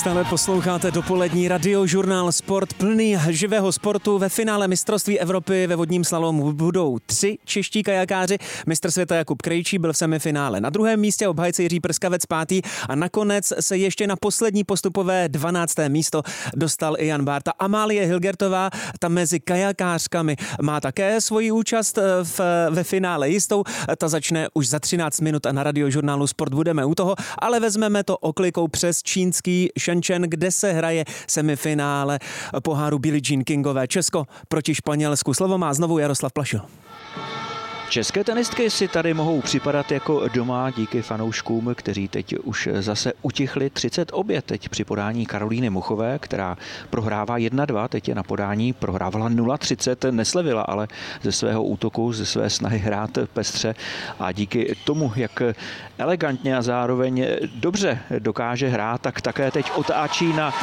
Stále posloucháte dopolední radiožurnál Sport plný živého sportu. Ve finále mistrovství Evropy ve vodním slalomu budou 3 čeští kajakáři. Mistr světa Jakub Krejčí byl v semifinále na 2. místě, obhájce Jiří Prskavec 5. a nakonec se ještě na poslední postupové 12. místo dostal i Jan Bárta. Amálie Hilgertová tam mezi kajakářkami má také svoji účast ve finále jistou. Ta začne už za 13 minut a na radiožurnálu Sport budeme u toho, ale vezmeme to oklikou přes čínský Shenzhen, kde se hraje semifinále poháru Billie Jean Kingové. Česko proti Španělsku. Slovo má znovu Jaroslav Plašil. České tenistky si tady mohou připadat jako doma díky fanouškům, kteří teď už zase utichli 30 obět. Teď při podání Karolíny Muchové, která prohrává 1-2, teď je na podání, prohrávala 0-30, neslevila ale ze svého útoku, ze své snahy hrát pestře a díky tomu, jak elegantně a zároveň dobře dokáže hrát, tak také teď otáčí na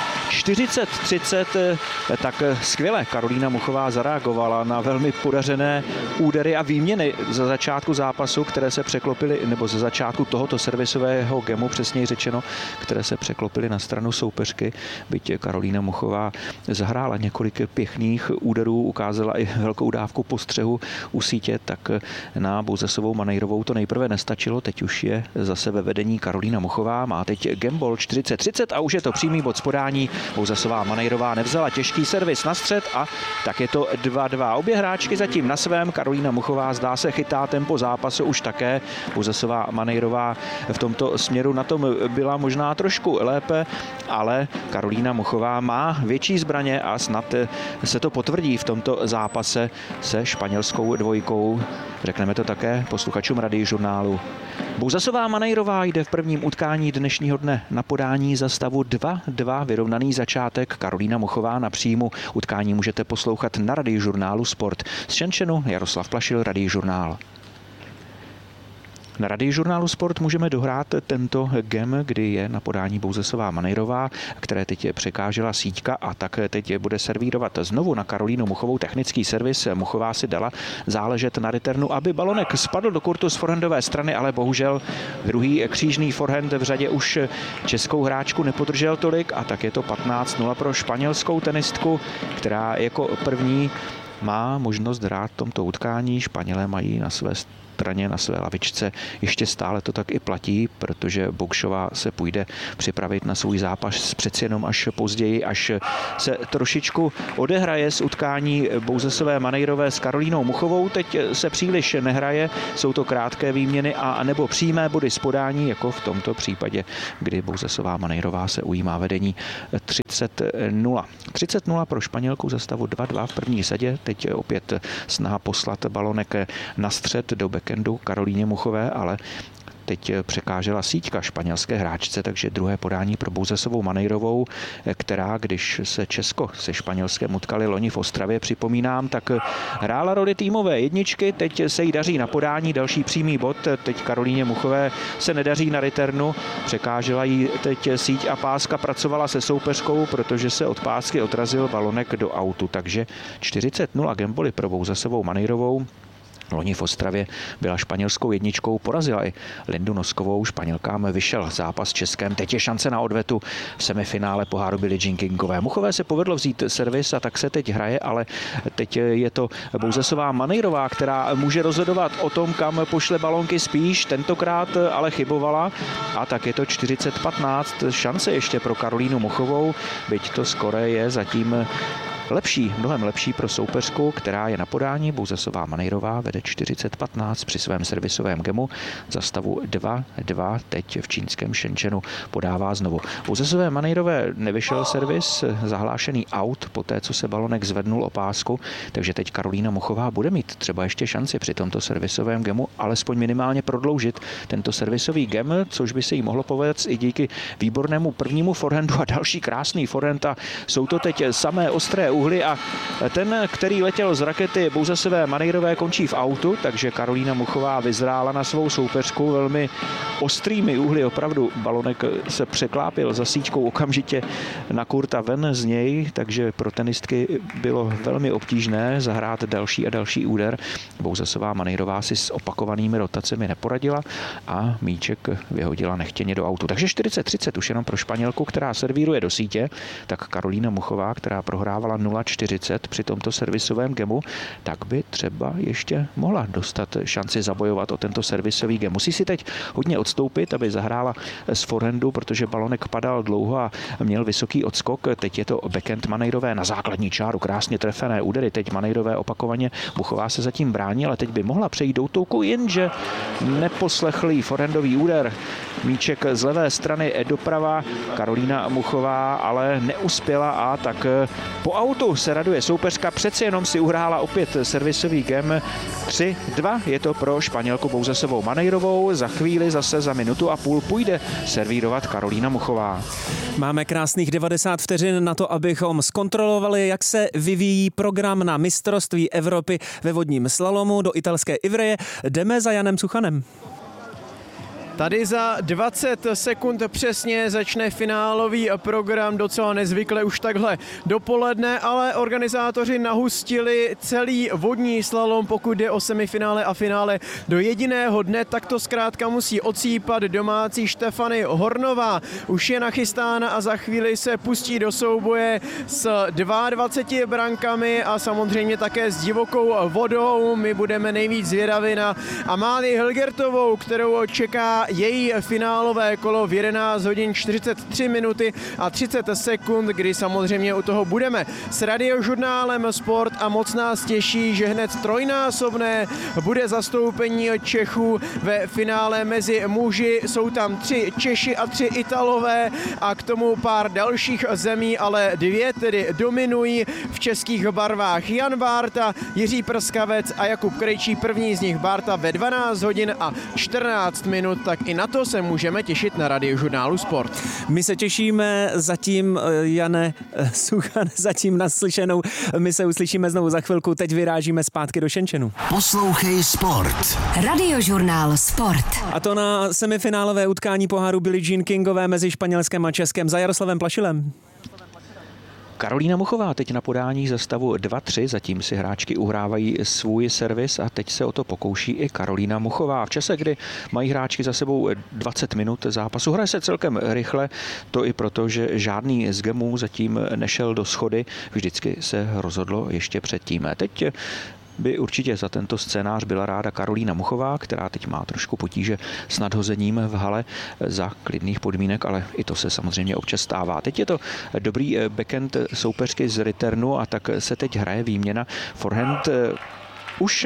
40-30, tak skvěle Karolína Muchová zareagovala na velmi podařené údery a výměny za začátku zápasu, které se překlopily, nebo ze začátku tohoto servisového gemu, přesněji řečeno, které se překlopily na stranu soupeřky. Byť Karolína Muchová zahrála několik pěkných úderů, ukázala i velkou dávku postřehu u sítě, tak na Bouzasovou Manejrovou to nejprve nestačilo. Teď už je zase ve vedení Karolína Muchová. Má teď gambol 40-30 a už je to přímý bod z podání. Bouzasová Manejrová nevzala těžký servis na střed a tak je to 2-2. Obě hráčky zatím na svém. Karolína Muchová zdá se chytá tempo zápasu už také. Bouzasová Manejrová v tomto směru na tom byla možná trošku lépe, ale Karolína Muchová má větší zbraně a snad se to potvrdí v tomto zápase se španělskou dvojkou. Řekneme to také posluchačům radiožurnálu. Bouzasová Manejrová jde v prvním utkání dnešního dne na podání za stavu 2-2, vyrovnaný začátek. Karolína Muchová na příjmu. Utkání můžete poslouchat na radiožurnálu Sport. Z Shenzhenu Jaroslav Plašil, radiožurnál. Na radiožurnálu Sport můžeme dohrát tento gem, kdy je na podání Bouzasová Manejrová, které teď překážela síťka a tak teď bude servírovat znovu na Karolínu Muchovou technický servis. Muchová si dala záležet na returnu, aby balonek spadl do kurtu z forehandové strany, ale bohužel druhý křížný forehand v řadě už českou hráčku nepodržel tolik a tak je to 15-0 pro španělskou tenistku, která jako první má možnost hrát v tomto utkání. Španělé mají na své straně, na své lavičce. Ještě stále to tak i platí, protože Bokšová se půjde připravit na svůj zápas přeci jenom až později, až se trošičku odehraje z utkání Bouzasové Manejrové s Karolínou Muchovou. Teď se příliš nehraje, jsou to krátké výměny a nebo přímé body z podání, jako v tomto případě, kdy Bouzasová Manejrová se ujímá vedení 30-0. 30-0 pro Španělku za stavu 2-2 v první sadě. Teď opět snaha poslat balonek na střed do backendu Karolíně Muchové, ale teď překážela síťka španělské hráčce, takže druhé podání pro Bouzasovou Manejrovou, která, když se Česko se Španělskem utkali loni v Ostravě, připomínám, tak hrála roli týmové jedničky, teď se jí daří na podání, další přímý bod, teď Karolíně Muchové se nedaří na returnu, překážela jí teď síť a páska, pracovala se soupeřkou, protože se od pásky odrazil balonek do autu, takže 40-0 gamboli pro Bouzasovou Manejrovou. Loni v Ostravě byla španělskou jedničkou, porazila i Lindu Noskovou, Španělkám vyšel zápas s Českem, teď je šance na odvetu v semifinále poháru Billie Jean Kingové. Muchové se povedlo vzít servis a tak se teď hraje, ale teď je to Bouzasová Manejrová, která může rozhodovat o tom, kam pošle balonky spíš, tentokrát ale chybovala a tak je to 40-15, šance ještě pro Karolínu Muchovou, byť to skore je zatím lepší, mnohem lepší pro soupeřku, která je na podání. Bouzasová Manejrová vede 40-15 při svém servisovém gemu za stavu 2-2. Teď v čínském Shenzhenu podává znovu. Bouzasové Manejrové nevyšel servis, zahlášený out po té, co se balonek zvednul o pásku, takže teď Karolína Muchová bude mít třeba ještě šanci při tomto servisovém gemu alespoň minimálně prodloužit tento servisový gem, což by se jí mohlo povést i díky výbornému prvnímu forehandu a další krásný forehand a jsou to teď samé ostré uhly a ten, který letěl z rakety Bouzasové Manejrové, končí v autu, takže Karolína Muchová vyzrála na svou soupeřku velmi ostrými uhly. Opravdu balonek se překlápil za síťkou okamžitě na kurta ven z něj, takže pro tenistky bylo velmi obtížné zahrát další a další úder. Bouzasová Manejrová si s opakovanými rotacemi neporadila a míček vyhodila nechtěně do autu. Takže 40-30 už jenom pro Španělku, která servíruje do sítě, tak Karolína Muchová, která prohrávala 0-40 při tomto servisovém gemu, tak by třeba ještě mohla dostat šanci zabojovat o tento servisový gem. Musí si teď hodně odstoupit, aby zahrála z forehandu, protože balonek padal dlouho a měl vysoký odskok. Teď je to backhand Manejrové na základní čáru, krásně trefené údery. Teď Manejrové opakovaně, Muchová se zatím brání, ale teď by mohla přejít do útoku, jenže neposlechlý forehandový úder. Míček z levé strany doprava, Karolína Muchová ale neuspěla a tak po autu se raduje soupeřka, přeci jenom si uhrála opět servisový gem. 3-2 je to pro Španělku Bouzasovou Manejrovou. Za chvíli zase za minutu a půl půjde servírovat Karolína Muchová. Máme krásných 90 vteřin na to, abychom zkontrolovali, jak se vyvíjí program na mistrovství Evropy ve vodním slalomu do italské Ivreje. Jdeme za Janem Suchanem. Tady za 20 sekund přesně začne finálový program, docela nezvykle už takhle dopoledne, ale organizátoři nahustili celý vodní slalom, pokud jde o semifinále a finále do jediného dne, tak to zkrátka musí odsýpat domácí Štefany Hornová. Už je nachystána a za chvíli se pustí do souboje s 22 brankami a samozřejmě také s divokou vodou. My budeme nejvíc zvědaví na Amálii Hilgertovou, kterou čeká její finálové kolo v 11 hodin 43 minuty a 30 sekund, kdy samozřejmě u toho budeme s Radiožurnálem Sport a moc nás těší, že hned trojnásobné bude zastoupení Čechů ve finále mezi muži. Jsou tam 3 Češi a 3 Italové a k tomu pár dalších zemí, ale 2 tedy dominují v českých barvách. Jan Bárta, Jiří Prskavec a Jakub Krejčí, první z nich Bárta ve 12 hodin a 14 minut, tak i na to se můžeme těšit na Radiožurnálu Sport. My se těšíme zatím, Jane Suchan, zatím naslyšenou. My se uslyšíme znovu za chvilku, teď vyrážíme zpátky do Šenčenu. Poslouchej Sport. Radiožurnál Sport. A to na semifinálové utkání poháru Billie Jean Kingové mezi Španělskem a Českem za Jaroslavem Plašilem. Karolína Muchová teď na podání za stavu 2-3, zatím si hráčky uhrávají svůj servis a teď se o to pokouší i Karolína Muchová. V čase, kdy mají hráčky za sebou 20 minut zápasu, hraje se celkem rychle, to i proto, že žádný z gemů zatím nešel do schody, vždycky se rozhodlo ještě předtím. Teď by určitě za tento scénář byla ráda Karolína Muchová, která teď má trošku potíže s nadhozením v hale za klidných podmínek, ale i to se samozřejmě občas stává. Teď je to dobrý backhand soupeřky z returnu a tak se teď hraje výměna. Forehand už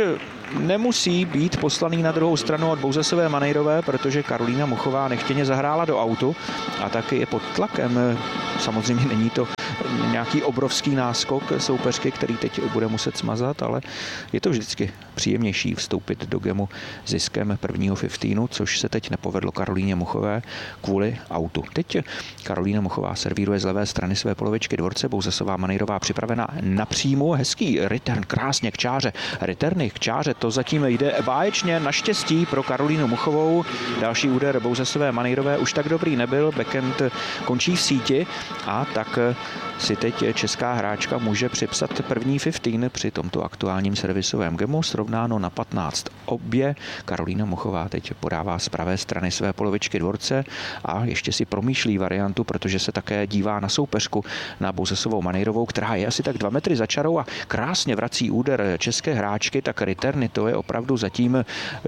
nemusí být poslaný na druhou stranu od Bouzasové Manejrové, protože Karolína Muchová nechtěně zahrála do autu a taky je pod tlakem. Samozřejmě není to nějaký obrovský náskok soupeřky, který teď bude muset smazat, ale je to vždycky příjemnější vstoupit do gemu ziskem prvního 15, což se teď nepovedlo Karolíně Muchové kvůli autu. Teď Karolína Muchová servíruje z levé strany své polovičky dvorce, Bouzasová Manejrová připravena na příjmu, hezký return, krásně k čáře, returny k čáře, to zatím jde báječně, naštěstí pro Karolínu Muchovou. Další úder Bouzasové Manejrové už tak dobrý nebyl, backhand končí v síti a tak si teď česká hráčka může připsat první 15 při tomto aktuálním servisovém gemu, srovnáno na 15 obě. Karolína Muchová teď podává z pravé strany své polovičky dvorce a ještě si promýšlí variantu, protože se také dívá na soupeřku, na Bouzasovou Manejrovou, která je asi tak 2 metry za čarou a krásně vrací úder české hráčky, tak returny, to je opravdu zatím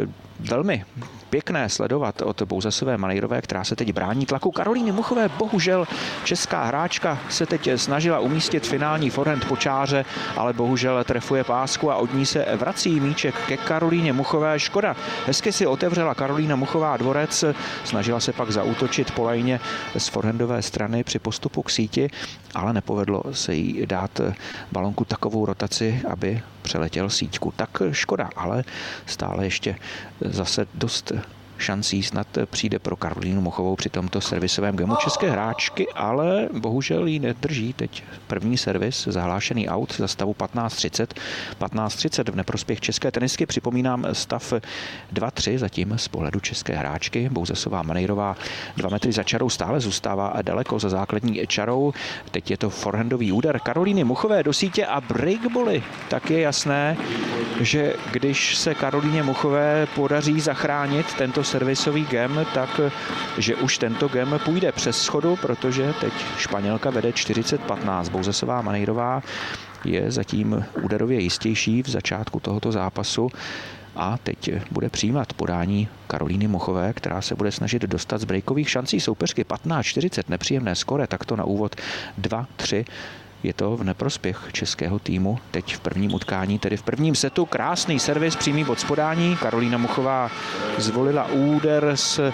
velmi pěkné sledovat od Bouzasové Manejrové, která se teď brání tlaku Karolíny Muchové. Bohužel česká hráčka se teď snažila umístit finální forehand po čáře, ale bohužel trefuje pásku a od ní se vrací míček ke Karolíně Muchové. Škoda, hezky si otevřela Karolína Muchová dvorec, snažila se pak zaútočit po lajně z forehandové strany při postupu k síti, ale nepovedlo se jí dát balonku takovou rotaci, aby přeletěl síťku. Tak škoda, ale stále ještě zase dost šancí snad přijde pro Karolínu Muchovou při tomto servisovém gemu české hráčky, ale bohužel jí nedrží teď první servis, zahlášený out za stavu 15:30. 15:30 v neprospěch české tenistky. Připomínám stav 2:3 zatím z pohledu české hráčky. Bouzasová Manejrová 2 metry za čarou stále zůstává daleko za základní čarou. Teď je to forehandový úder Karolíny Muchové do sítě a breakbally. Tak je jasné, že když se Karolíně Muchové podaří zachránit tento servisový gem, tak že už tento gem půjde přes schodu, protože teď Španělka vede 40-15. Bouzasová Manejrová je zatím úderově jistější v začátku tohoto zápasu a teď bude přijímat podání Karolíny Muchové, která se bude snažit dostat z breakových šancí soupeřky. 15:40, nepříjemné skore, takto na úvod 2:3. Je to v neprospěch českého týmu. Teď v prvním utkání, tedy v prvním setu. Krásný servis, přímý bod z podání. Karolína Muchová zvolila úder s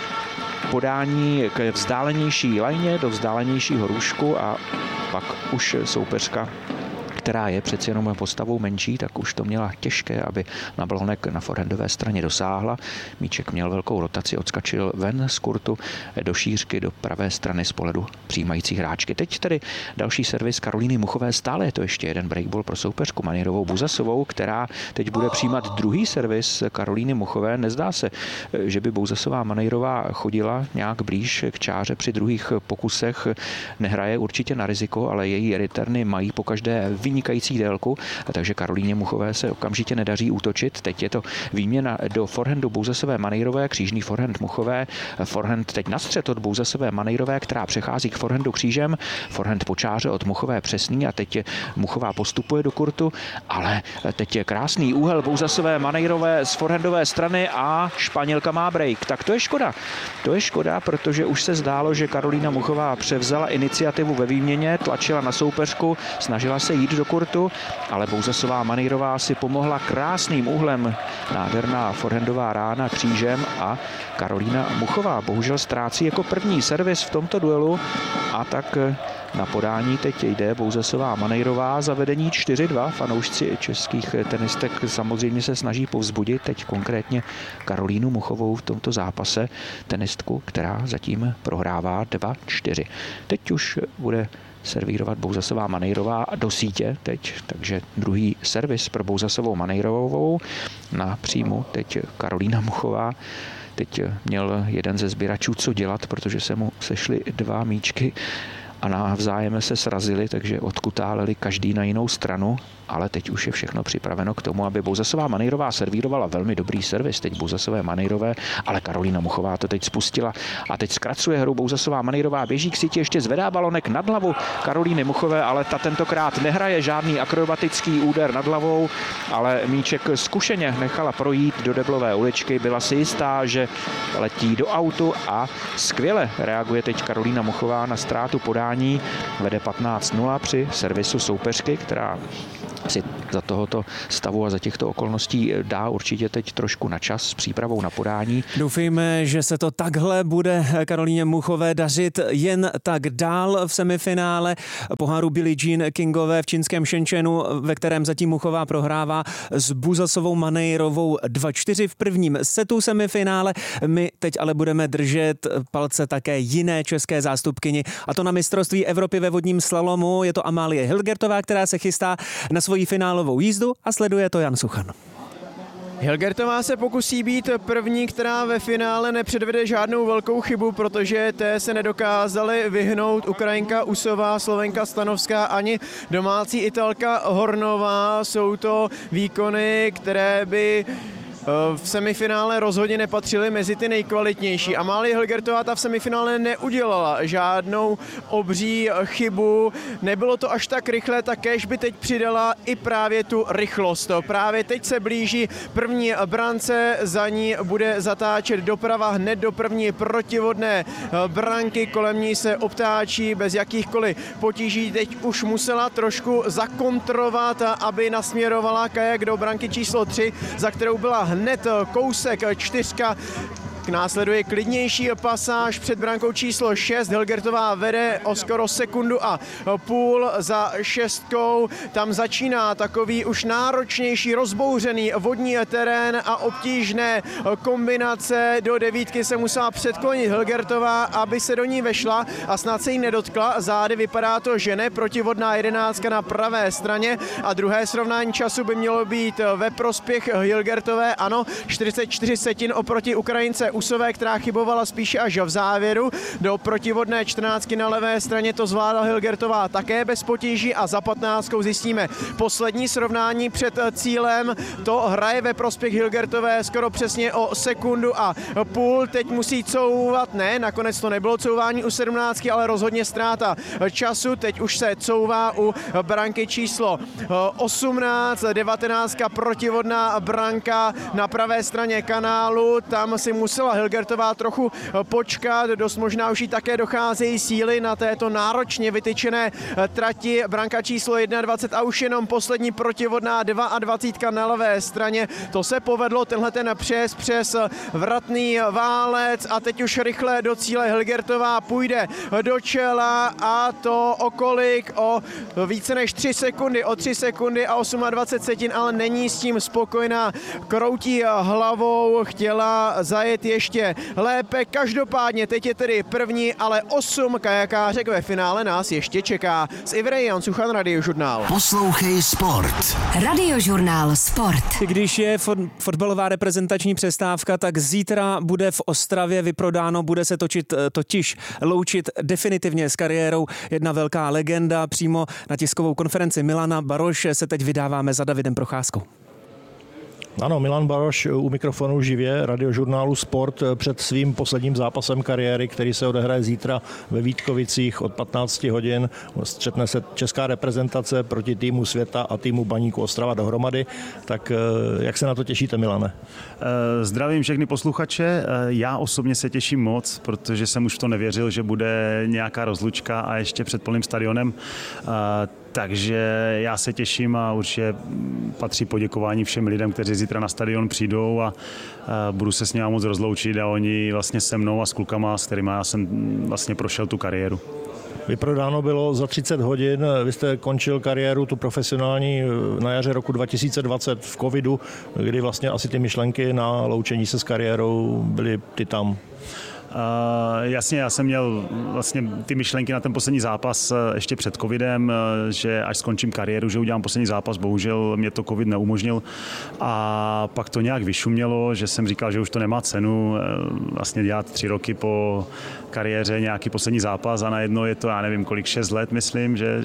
podání k vzdálenější lajně, do vzdálenějšího růžku a pak už soupeřka, která je přeci jenom postavou menší, tak už to měla těžké, aby na balonek na forehandové straně dosáhla. Míček měl velkou rotaci, odskačil ven z kurtu do šířky do pravé strany z pohledu přijímající hráčky. Teď tedy další servis Karolíny Muchové, stále je to ještě jeden breakball pro soupeřku Manejrovou Bouzasovou, která teď bude přijímat druhý servis Karolíny Muchové. Nezdá se, že by Bouzasová Manejrová chodila nějak blíž k čáře při druhých pokusech. Nehraje určitě na riziko, ale její returny mají pokaždé vynikající délku, takže Karolíně Muchové se okamžitě nedaří útočit. Teď je to výměna do forehandu Bouzasové Manejrové, křížný forehand Muchové. Forehand teď na střed od Bouzasové Manejrové, která přechází k forehandu křížem. Forehand po čáře od Muchové přesný a teď Muchová postupuje do kurtu, ale teď je krásný úhel Bouzasové Manejrové z forehandové strany a Španělka má break. Tak to je škoda. To je škoda, protože už se zdálo, že Karolína Muchová převzala iniciativu ve výměně, tlačila na soupeřku, snažila se jít do kurtu, ale Bouzasová Manejrová si pomohla krásným úhlem. Nádherná forehandová rána křížem a Karolína Muchová bohužel ztrácí jako první servis v tomto duelu a tak na podání teď jde Bouzasová Manejrová za vedení 4:2. Fanoušci českých tenistek samozřejmě se snaží povzbudit teď konkrétně Karolínu Muchovou v tomto zápase, tenistku, která zatím prohrává 2:4. Teď už bude servírovat Bouzasová Manejrová do sítě teď, takže druhý servis pro Bouzasovou Manejrovou na příjmu teď Karolína Muchová. Teď měl jeden ze sběračů co dělat, protože se mu sešly dva míčky a navzájem se srazili, takže odkutáleli každý na jinou stranu, ale teď už je všechno připraveno k tomu, aby Bouzasová Manejrová servírovala velmi dobrý servis teď Bouzasové Manejrové, ale Karolína Muchová to teď spustila a teď zkracuje hru. Bouzasová Manejrová běží k síti, ještě zvedá balonek nad hlavu Karolíny Muchové, ale ta tentokrát nehraje žádný akrobatický úder nad hlavou, ale míček zkušeně nechala projít do deblové uličky, byla si jistá, že letí do autu a skvěle reaguje teď Karolína Muchová na ztrátu podání. Vede 15:0 při servisu soupeřky, která si za tohoto stavu a za těchto okolností dá určitě teď trošku na čas s přípravou na podání. Doufejme, že se to takhle bude Karolíně Muchové dařit jen tak dál v semifinále poháru Billie Jean Kingové v čínském Shenzhenu, ve kterém zatím Muchová prohrává s Bouzasovou Manejrovou 2:4 v prvním setu semifinále. My teď ale budeme držet palce také jiné české zástupkyni, a to na mistrovství Evropy ve vodním slalomu. Je to Amálie Hilgertová, která se chystá na svoji finálovou jízdu a sleduje to Jan Suchan. Hilgertová se pokusí být první, která ve finále nepředvede žádnou velkou chybu, protože té se nedokázali vyhnout Ukrajinka Usová, Slovenka Stanovská ani domácí Italka Hornová. Jsou to výkony, které by v semifinále rozhodně nepatřily mezi ty nejkvalitnější. Amálie Hilgertová ta v semifinále neudělala žádnou obří chybu. Nebylo to až tak rychle, takéž by teď přidala i právě tu rychlost. Právě teď se blíží první brance, za ní bude zatáčet doprava hned do první protivodné branky. Kolem ní se obtáčí bez jakýchkoliv potíží. Teď už musela trošku zakontrovat, aby nasměrovala kajak do branky číslo 3, za kterou byla hned kousek 4. Následuje klidnější pasáž před brankou číslo 6. Hilgertová vede o skoro sekundu a půl za šestkou. Tam začíná takový už náročnější, rozbouřený vodní terén a obtížné kombinace. Do devítky se musela předklonit Hilgertová, aby se do ní vešla a snad se jí nedotkla. Zády vypadá to, že ne. Protivodná 11 na pravé straně a druhé srovnání času by mělo být ve prospěch Hilgertové. Ano, 44 setin oproti Ukrajince Usové, která chybovala spíše až v závěru. Do protivodné 14 na levé straně to zvládla Hilgertová také bez potíží a za 15 zjistíme poslední srovnání před cílem. To hraje ve prospěch Hilgertové skoro přesně o sekundu a půl. Teď musí couvat, ne, nakonec to nebylo couvání u 17, ale rozhodně ztráta času. Teď už se couvá u branky číslo 18, 19 protivodná branka na pravé straně kanálu. Tam si musela Hilgertová trochu počkat, dost možná už jí také docházejí síly na této náročně vytyčené trati. Branka číslo 21 a už jenom poslední protivodná 22 na levé straně. To se povedlo, tenhle ten přejezd přes vratný válec a teď už rychle do cíle. Hilgertová půjde do čela a to o kolik? O více než 3 sekundy, o 3 sekundy a 28 setin, ale není s tím spokojená. Kroutí hlavou, chtěla zajet ještě lépe. Každopádně teď je tedy první, ale 8 kajakářek ve finále nás ještě čeká. Z Ivry Jan Suchan, Radiožurnál. Poslouchej sport. Radiožurnál Sport. Když je fotbalová reprezentační přestávka, tak zítra bude v Ostravě vyprodáno, bude se totiž loučit definitivně s kariérou jedna velká legenda. Přímo na tiskovou konferenci Milana Baroše se teď vydáváme za Davidem Procházkou. Ano, Milan Baroš u mikrofonu živě Radiožurnálu Sport před svým posledním zápasem kariéry, který se odehraje zítra ve Vítkovicích od 15 hodin. Střetne se česká reprezentace proti týmu Světa a týmu Baníku Ostrava dohromady. Tak jak se na to těšíte, Milane? Zdravím všechny posluchače. Já osobně se těším moc, protože jsem už v to nevěřil, že bude nějaká rozlučka a ještě před plným stadionem. Takže já se těším a určitě patří poděkování všem lidem, kteří zítra na stadion přijdou a budu se s nimi moc rozloučit a oni vlastně se mnou a s klukama, s kterými já jsem vlastně prošel tu kariéru. Vyprodáno bylo za 30 hodin, vy jste končil kariéru tu profesionální na jaře roku 2020 v covidu, kdy vlastně asi ty myšlenky na loučení se s kariérou byly ty tam. Jasně, já jsem měl vlastně ty myšlenky na ten poslední zápas ještě před covidem, že až skončím kariéru, že udělám poslední zápas, bohužel mě to covid neumožnil a pak to nějak vyšumělo, že jsem říkal, že už to nemá cenu vlastně dělat 3 roky po kariéře nějaký poslední zápas a najednou je to, já nevím kolik, 6 let myslím, že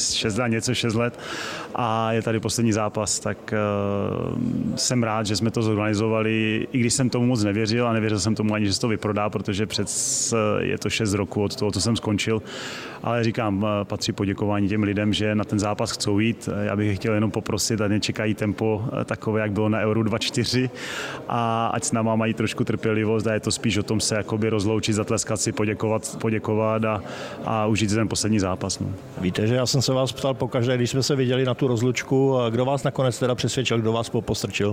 6 let a je tady poslední zápas, tak jsem rád, že jsme to zorganizovali, i když jsem tomu moc nevěřil a nevěřil jsem tomu ani, že se to vyprodá, protože je to 6 roků od toho, co jsem skončil, ale říkám, patří poděkování těm lidem, že na ten zápas chcou jít. Já bych chtěl jenom poprosit, ať nečekají tempo takové, jak bylo na Euro 24 a ať s náma mají trošku trpělivost a je to spíš o tom se jakoby rozloučit, zatleskat si, poděkovat a užít ten poslední zápas. No. Víte, že já jsem se vás ptal pokaždé, když jsme se viděli na tu rozlučku, kdo vás nakonec teda přesvědčil, kdo vás postrčil?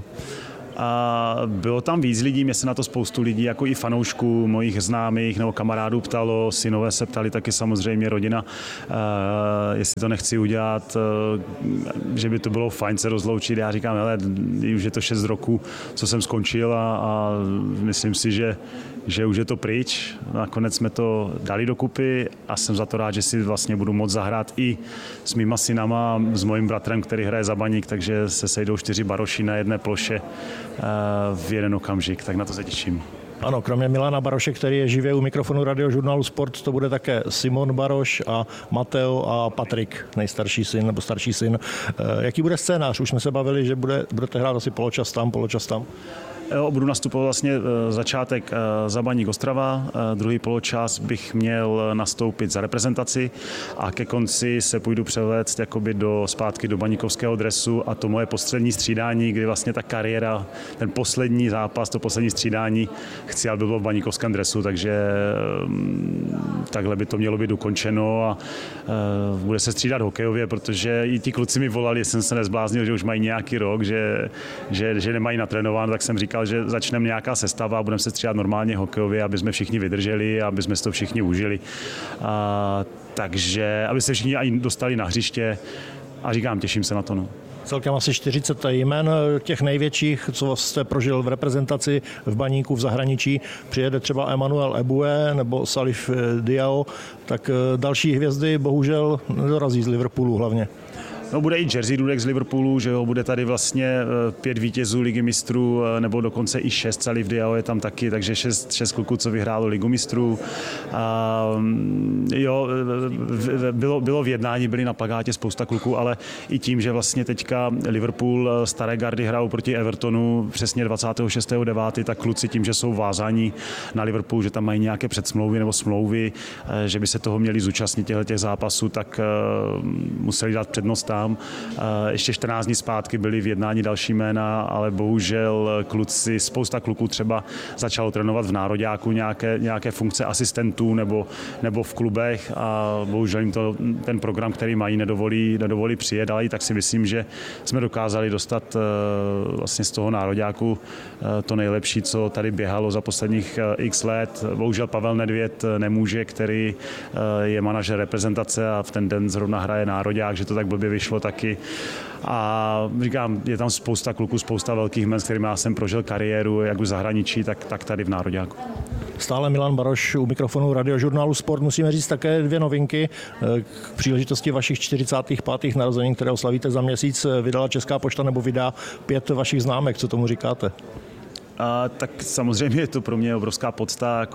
A bylo tam víc lidí, mě se na to spoustu lidí, jako i fanoušků, mojich známých nebo kamarádů ptalo, synové se ptali taky samozřejmě, rodina, jestli to nechci udělat, že by to bylo fajn se rozloučit. Já říkám, hele, už je to 6 roků, co jsem skončil a myslím si, že už je to pryč. Nakonec jsme to dali dokupy a jsem za to rád, že si vlastně budu moct zahrát i s mýma synama, s mojím bratrem, který hraje za Baník, takže se sejdou 4 Baroši na jedné ploše v jeden okamžik, tak na to se těším. Ano, kromě Milana Baroše, který je živě u mikrofonu Radiožurnálu Sport, to bude také Simon Baroš a Mateo a Patrik, nejstarší syn nebo starší syn. Jaký bude scénář? Už jsme se bavili, že budete hrát asi poločas tam. Jo, budu nastupovat vlastně začátek za Baník Ostrava, druhý poločas bych měl nastoupit za reprezentaci a ke konci se půjdu převléct jakoby zpátky do baníkovského dresu a to moje poslední střídání, kdy vlastně ta kariéra, ten poslední zápas, to poslední střídání chci, aby bylo v baníkovském dresu, takže takhle by to mělo být ukončeno a bude se střídat hokejově, protože i ti kluci mi volali, jsem se nezbláznil, že už mají nějaký rok, že nemají natrénováno, tak jsem říkal, říkal, že začneme nějaká sestava a budeme se střídat normálně hokejově, aby jsme všichni vydrželi a aby jsme si to všichni užili. Takže aby se všichni ani dostali na hřiště a říkám, těším se na to. No. Celkem asi 40 jmen těch největších, co jste prožil v reprezentaci v Baníku v zahraničí. Přijede třeba Emmanuel Eboué nebo Salif Diao, tak další hvězdy bohužel nedorazí z Liverpoolu hlavně. No, bude i Jerzy Dudek z Liverpoolu, že jo, bude tady vlastně 5 vítězů Ligy mistrů, nebo dokonce i 6, Salif Diao je tam taky, takže 6 kluků, co vyhrálo Ligu mistrů. Jo, bylo v jednání, byli na plakátě spousta kluků, ale i tím, že vlastně teďka Liverpool staré gardy hrajou proti Evertonu přesně 26.9., tak kluci tím, že jsou vázáni na Liverpool, že tam mají nějaké předsmlouvy nebo smlouvy, že by se toho měli zúčastnit těch zápasů, tak museli dát přednost tam. Ještě 14 dní zpátky byli v jednání další jména, ale bohužel spousta kluků třeba začalo trénovat v nároďáku nějaké funkce asistentů nebo v klubech a bohužel jim to ten program, který mají, nedovolí přijet, ale i tak si myslím, že jsme dokázali dostat vlastně z toho nároďáku to nejlepší, co tady běhalo za posledních x let. Bohužel Pavel Nedvěd nemůže, který je manažer reprezentace a v ten den zrovna hraje nároďák, že to tak blbě vyšlo taky. A říkám, je tam spousta kluků, spousta velkých jmen, s kterými já jsem prožil kariéru, jak v zahraničí, tak tady v nároďáku. Stále Milan Baroš u mikrofonu Radiožurnálu Sport. Musíme říct také 2 novinky. K příležitosti vašich 45. narozenin, které oslavíte za měsíc, vydala Česká pošta nebo vydá 5 vašich známek. Co tomu říkáte? Tak samozřejmě je to pro mě obrovská podsta,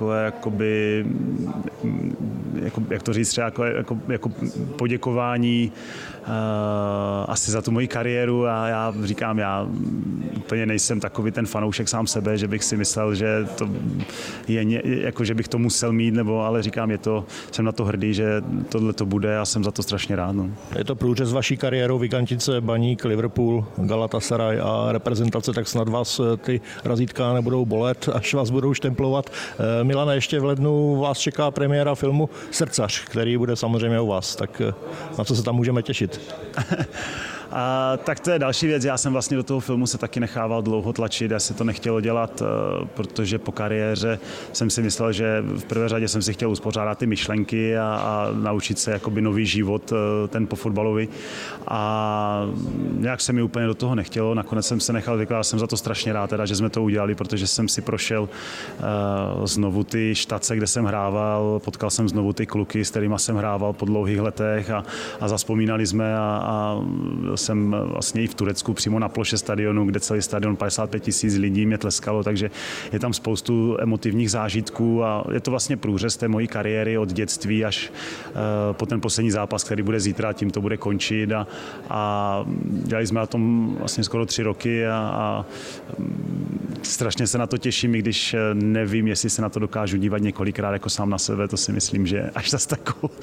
jak to říct, třeba jako poděkování asi za tu moji kariéru a já říkám, já úplně nejsem takový ten fanoušek sám sebe, že bych si myslel, že to je jako, že bych to musel mít, ale říkám, jsem na to hrdý, že tohle to bude a jsem za to strašně rád. No. Je to průřez vaší kariérou, Vigantice, Baník, Liverpool, Galatasaray a reprezentace, tak snad vás ty razítka nebudou bolet, až vás budou štemplovat. Milane, ještě v lednu vás čeká premiéra filmu Srdcař, který bude samozřejmě u vás, tak na co se tam můžeme těšit? Tak to je další věc. Já jsem vlastně do toho filmu se taky nechával dlouho tlačit, já si to nechtělo dělat, protože po kariéře jsem si myslel, že v prvé řadě jsem si chtěl uspořádat ty myšlenky a naučit se jakoby nový život, ten po fotbalový. A nějak se mi úplně do toho nechtělo. Nakonec jsem se nechal vykládat, jsem za to strašně rád, že jsme to udělali, protože jsem si prošel znovu ty štace, kde jsem hrával, potkal jsem znovu ty kluky, s kterými jsem hrával po dlouhých letech a zazpomínali jsme a jsem vlastně i v Turecku přímo na ploše stadionu, kde celý stadion 55 000 lidí mě tleskalo, takže je tam spoustu emotivních zážitků a je to vlastně průřez té mojí kariéry od dětství až po ten poslední zápas, který bude zítra, tím to bude končit a dělali jsme na tom vlastně skoro 3 roky a strašně se na to těším, i když nevím, jestli se na to dokážu dívat několikrát jako sám na sebe, to si myslím, že až zase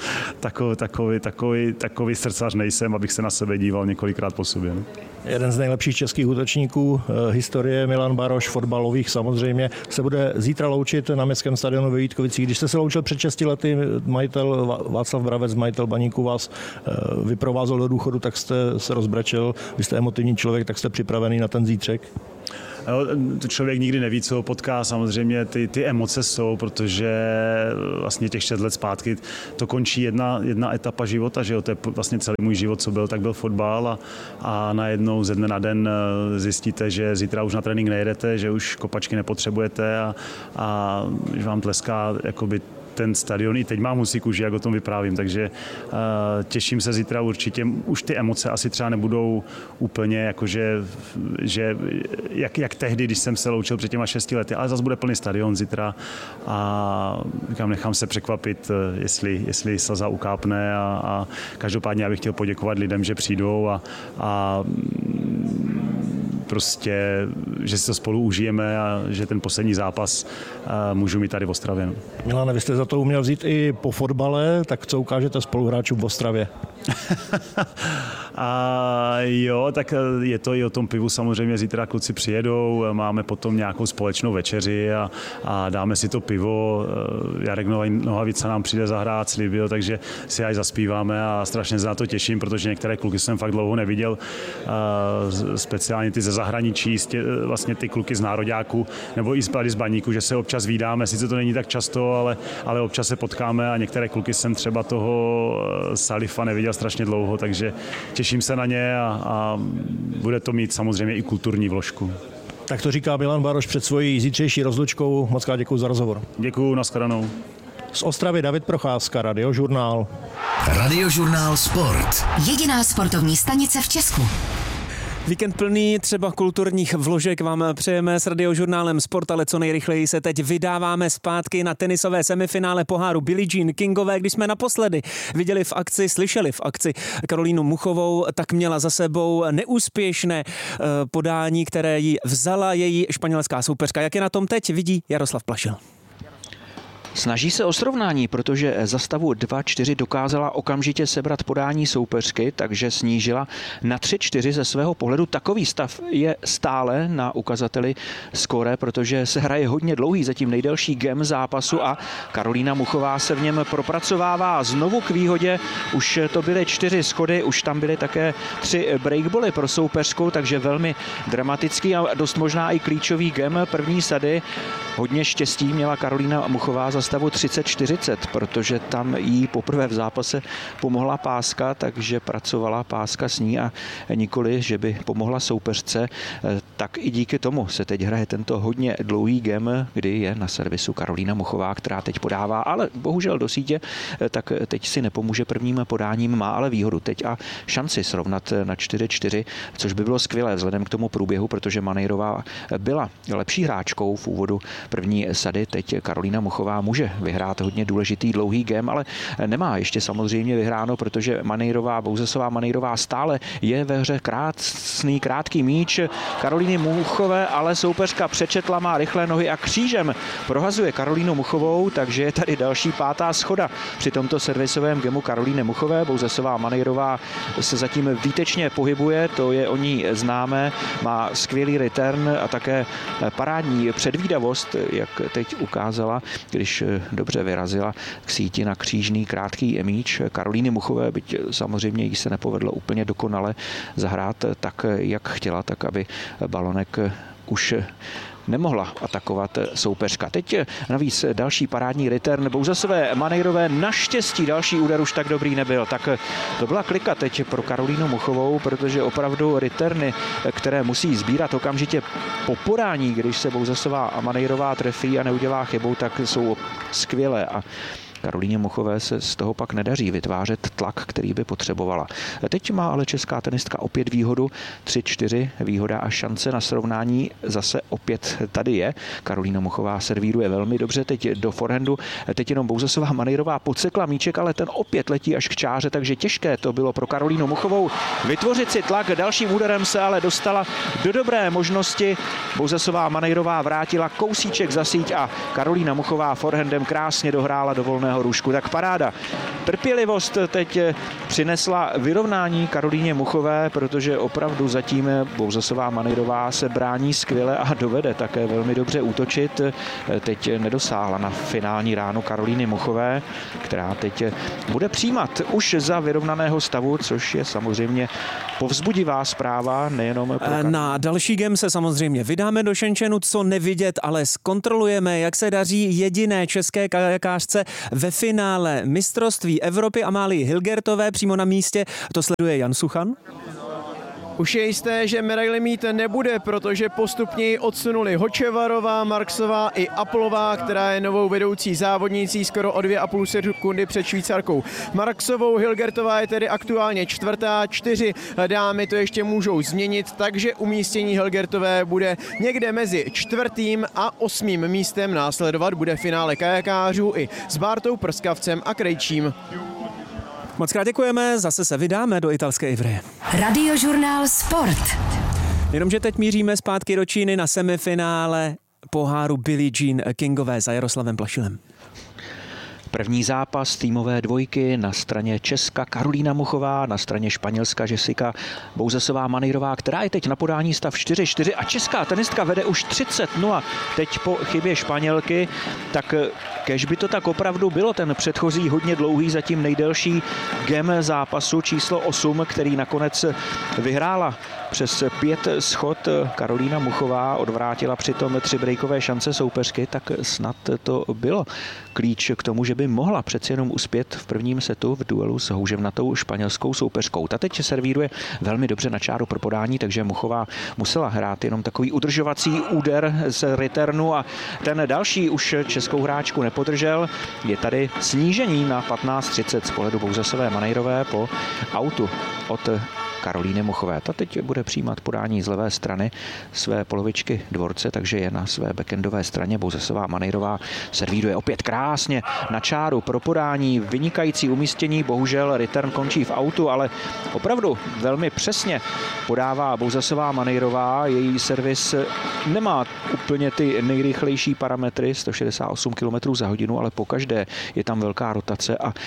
takový srdcař nejsem, abych se na sebe díval několikrát po sobě. Ne? Jeden z nejlepších českých útočníků historie, Milan Baroš, fotbalových samozřejmě, se bude zítra loučit na městském stadionu ve Vítkovicích. Když jste se loučil před 6 lety, majitel Václav Bravec, majitel Baníku, vás vyprovázel do důchodu, tak jste se rozbrečel. Vy jste emotivní člověk, tak jste připravený na ten zítřek? To člověk nikdy neví, co ho potká. Samozřejmě ty emoce jsou, protože vlastně těch 6 let zpátky to končí jedna etapa života, že jo? To je vlastně celý můj život, co byl, tak byl fotbal a najednou ze dne na den zjistíte, že zítra už na trénink nejedete, že už kopačky nepotřebujete a že vám tleská jakoby ten stadion. I teď mám husí kůži, jak o tom vyprávím, takže těším se zítra určitě. Už ty emoce asi třeba nebudou úplně jakože, jak tehdy, když jsem se loučil před těma 6 lety, ale zase bude plný stadion zítra a nechám se překvapit, jestli slza ukápne a každopádně já bych chtěl poděkovat lidem, že přijdou a prostě, že si to spolu užijeme a že ten poslední zápas můžu mít tady v Ostravě. No. Milane, vy jste za to uměl vzít i po fotbale, tak co ukážete spoluhráčům v Ostravě? Jo, tak je to i o tom pivu, samozřejmě zítra kluci přijedou, máme potom nějakou společnou večeři a dáme si to pivo. Jarek Nohavica nám přijde zahrát, slíbil, takže si aj zaspíváme a strašně se na to těším, protože některé kluky jsem fakt dlouho neviděl, speciálně ty ze zahraničí, vlastně ty kluky z nároďáků nebo i z baníku, že se občas vídáme, sice to není tak často, ale občas se potkáme a některé kluky jsem třeba toho Salifa neviděl strašně dlouho, takže těším se na ně a bude to mít samozřejmě i kulturní vložku. Tak to říká Milan Baroš před svojí zítřejší rozlučkou. Moc krát děkuji za rozhovor. Děkuji, nashledanou. Z Ostravy David Procházka, Radiožurnál. Radiožurnál Sport. Jediná sportovní stanice v Česku. Víkend plný třeba kulturních vložek vám přejeme s Radiožurnálem Sport, ale co nejrychleji se teď vydáváme zpátky na tenisové semifinále poháru Billie Jean Kingové. Když jsme naposledy slyšeli v akci Karolínu Muchovou, tak měla za sebou neúspěšné podání, které jí vzala její španělská soupeřka. Jak je na tom teď, vidí Jaroslav Plašil. Snaží se o srovnání, protože za stavu 2-4 dokázala okamžitě sebrat podání soupeřky, takže snížila na 3-4 ze svého pohledu. Takový stav je stále na ukazateli skóre, protože se hraje hodně dlouhý, zatím nejdelší game zápasu a Karolína Muchová se v něm propracovává znovu k výhodě. Už to byly 4 schody, už tam byly také 3 breakboly pro soupeřku, takže velmi dramatický a dost možná i klíčový game první sady. Hodně štěstí měla Karolína Muchová za stavu 30-40, protože tam jí poprvé v zápase pomohla páska, takže pracovala páska s ní a nikoli, že by pomohla soupeřce. Tak i díky tomu se teď hraje tento hodně dlouhý game, kdy je na servisu Karolína Muchová, která teď podává, ale bohužel do sítě, tak teď si nepomůže prvním podáním, má ale výhodu teď a šanci srovnat na 4-4, což by bylo skvělé vzhledem k tomu průběhu, protože Manejrová byla lepší hráčkou v úvodu první sady. Teď Karolína Muchová může vyhrát hodně důležitý dlouhý game, ale nemá ještě samozřejmě vyhráno, protože Bouzesová Manejrová stále je ve hře krásný krátký míč Karolíny Muchové, ale soupeřka přečetla, má rychlé nohy a křížem prohazuje Karolínu Muchovou, takže je tady další 5. schoda při tomto servisovém gemu Karolíny Muchové. Bouzesová Manejrová se zatím výtečně pohybuje, to je o ní známé, má skvělý return a také parádní předvídavost, jak teď ukázala, když dobře vyrazila k síti na křížný krátký míč Karolíny Muchové, byť samozřejmě jí se nepovedlo úplně dokonale zahrát tak, jak chtěla, tak aby balonek už nemohla atakovat soupeřka. Teď navíc další parádní return Bouzesové Manejrové. Naštěstí další úder už tak dobrý nebyl. Tak to byla klika teď pro Karolínu Muchovou, protože opravdu returny, které musí sbírat okamžitě po podání, když se Bouzesová a Manejrová trefí a neudělá chybu, tak jsou skvělé a Karolíně Muchové se z toho pak nedaří vytvářet tlak, který by potřebovala. Teď má ale česká tenistka opět výhodu 3-4, výhoda a šance na srovnání zase opět tady je. Karolína Muchová servíruje velmi dobře teď do forehandu. Teď jenom Bouzesová Manejrová podsekla míček, ale ten opět letí až k čáře, takže těžké to bylo pro Karolínu Muchovou vytvořit si tlak. Dalším úderem se ale dostala do dobré možnosti. Bouzesová Manejrová vrátila kousíček za síť a Karolína Muchová forehandem krásně dohrála do volného růžku. Tak paráda. Trpělivost teď přinesla vyrovnání Karolíně Muchové, protože opravdu zatím Bouzesová Manejrová se brání skvěle a dovede také velmi dobře útočit. Teď nedosáhla na finální ránu Karolíny Muchové, která teď bude přijímat už za vyrovnaného stavu, což je samozřejmě povzbudivá zpráva, nejenom pro Na další game se samozřejmě vydáme do Shenzhenu, co nevidět, ale zkontrolujeme, jak se daří jediné české kajakářce ve finále mistrovství Evropy Amálii Hilgertové přímo na místě. To sleduje Jan Suchan. Už je jisté, že medaili mít nebude, protože postupně ji odsunuli Hočevarová, Marksová i Applová, která je novou vedoucí závodnicí skoro o 2,5 sekundy před Švýcarkou Marksovou. Hilgertová je tedy aktuálně 4. 4 dámy to ještě můžou změnit, takže umístění Hilgertové bude někde mezi 4. a 8. místem. Následovat bude finále kajakářů i s Bártou Prskavcem a Krejčím. Moc krát děkujeme, zase se vydáme do italské Ivry. Radiožurnál Sport. Jenomže teď míříme zpátky do Číny na semifinále poháru Billie Jean Kingové za Jaroslavem Plašilem. První zápas týmové dvojky na straně Česka Karolína Muchová, na straně Španělska Jessica Bouzasová-Manejrová, která je teď na podání stav 4-4 a česká tenistka vede už 30-0. Teď po chybě Španělky, tak kež by to tak opravdu bylo, ten předchozí hodně dlouhý, zatím nejdelší game zápasu číslo 8, který nakonec vyhrála přes 5 schod Karolína Muchová, odvrátila přitom 3 breakové šance soupeřky, tak snad to bylo klíč k tomu, že by mohla přeci jenom uspět v prvním setu v duelu s houževnatou španělskou soupeřkou. Ta teď servíruje velmi dobře na čáru pro podání, takže Muchová musela hrát jenom takový udržovací úder z returnu a ten další už českou hráčku nepodržel. Je tady snížení na 15:30 z pohledu Bouzasové-Manejrové po autu od Karolíny Muchové. Ta teď bude přijímat podání z levé strany své polovičky dvorce, takže je na své backendové straně. Bouzasová-Manejrová servíruje opět krásně na čáru pro podání, vynikající umístění, bohužel return končí v autu, ale opravdu velmi přesně podává Bouzasová-Manejrová. Její servis nemá úplně ty nejrychlejší parametry, 168 km za hodinu, ale pokaždé je tam velká rotace a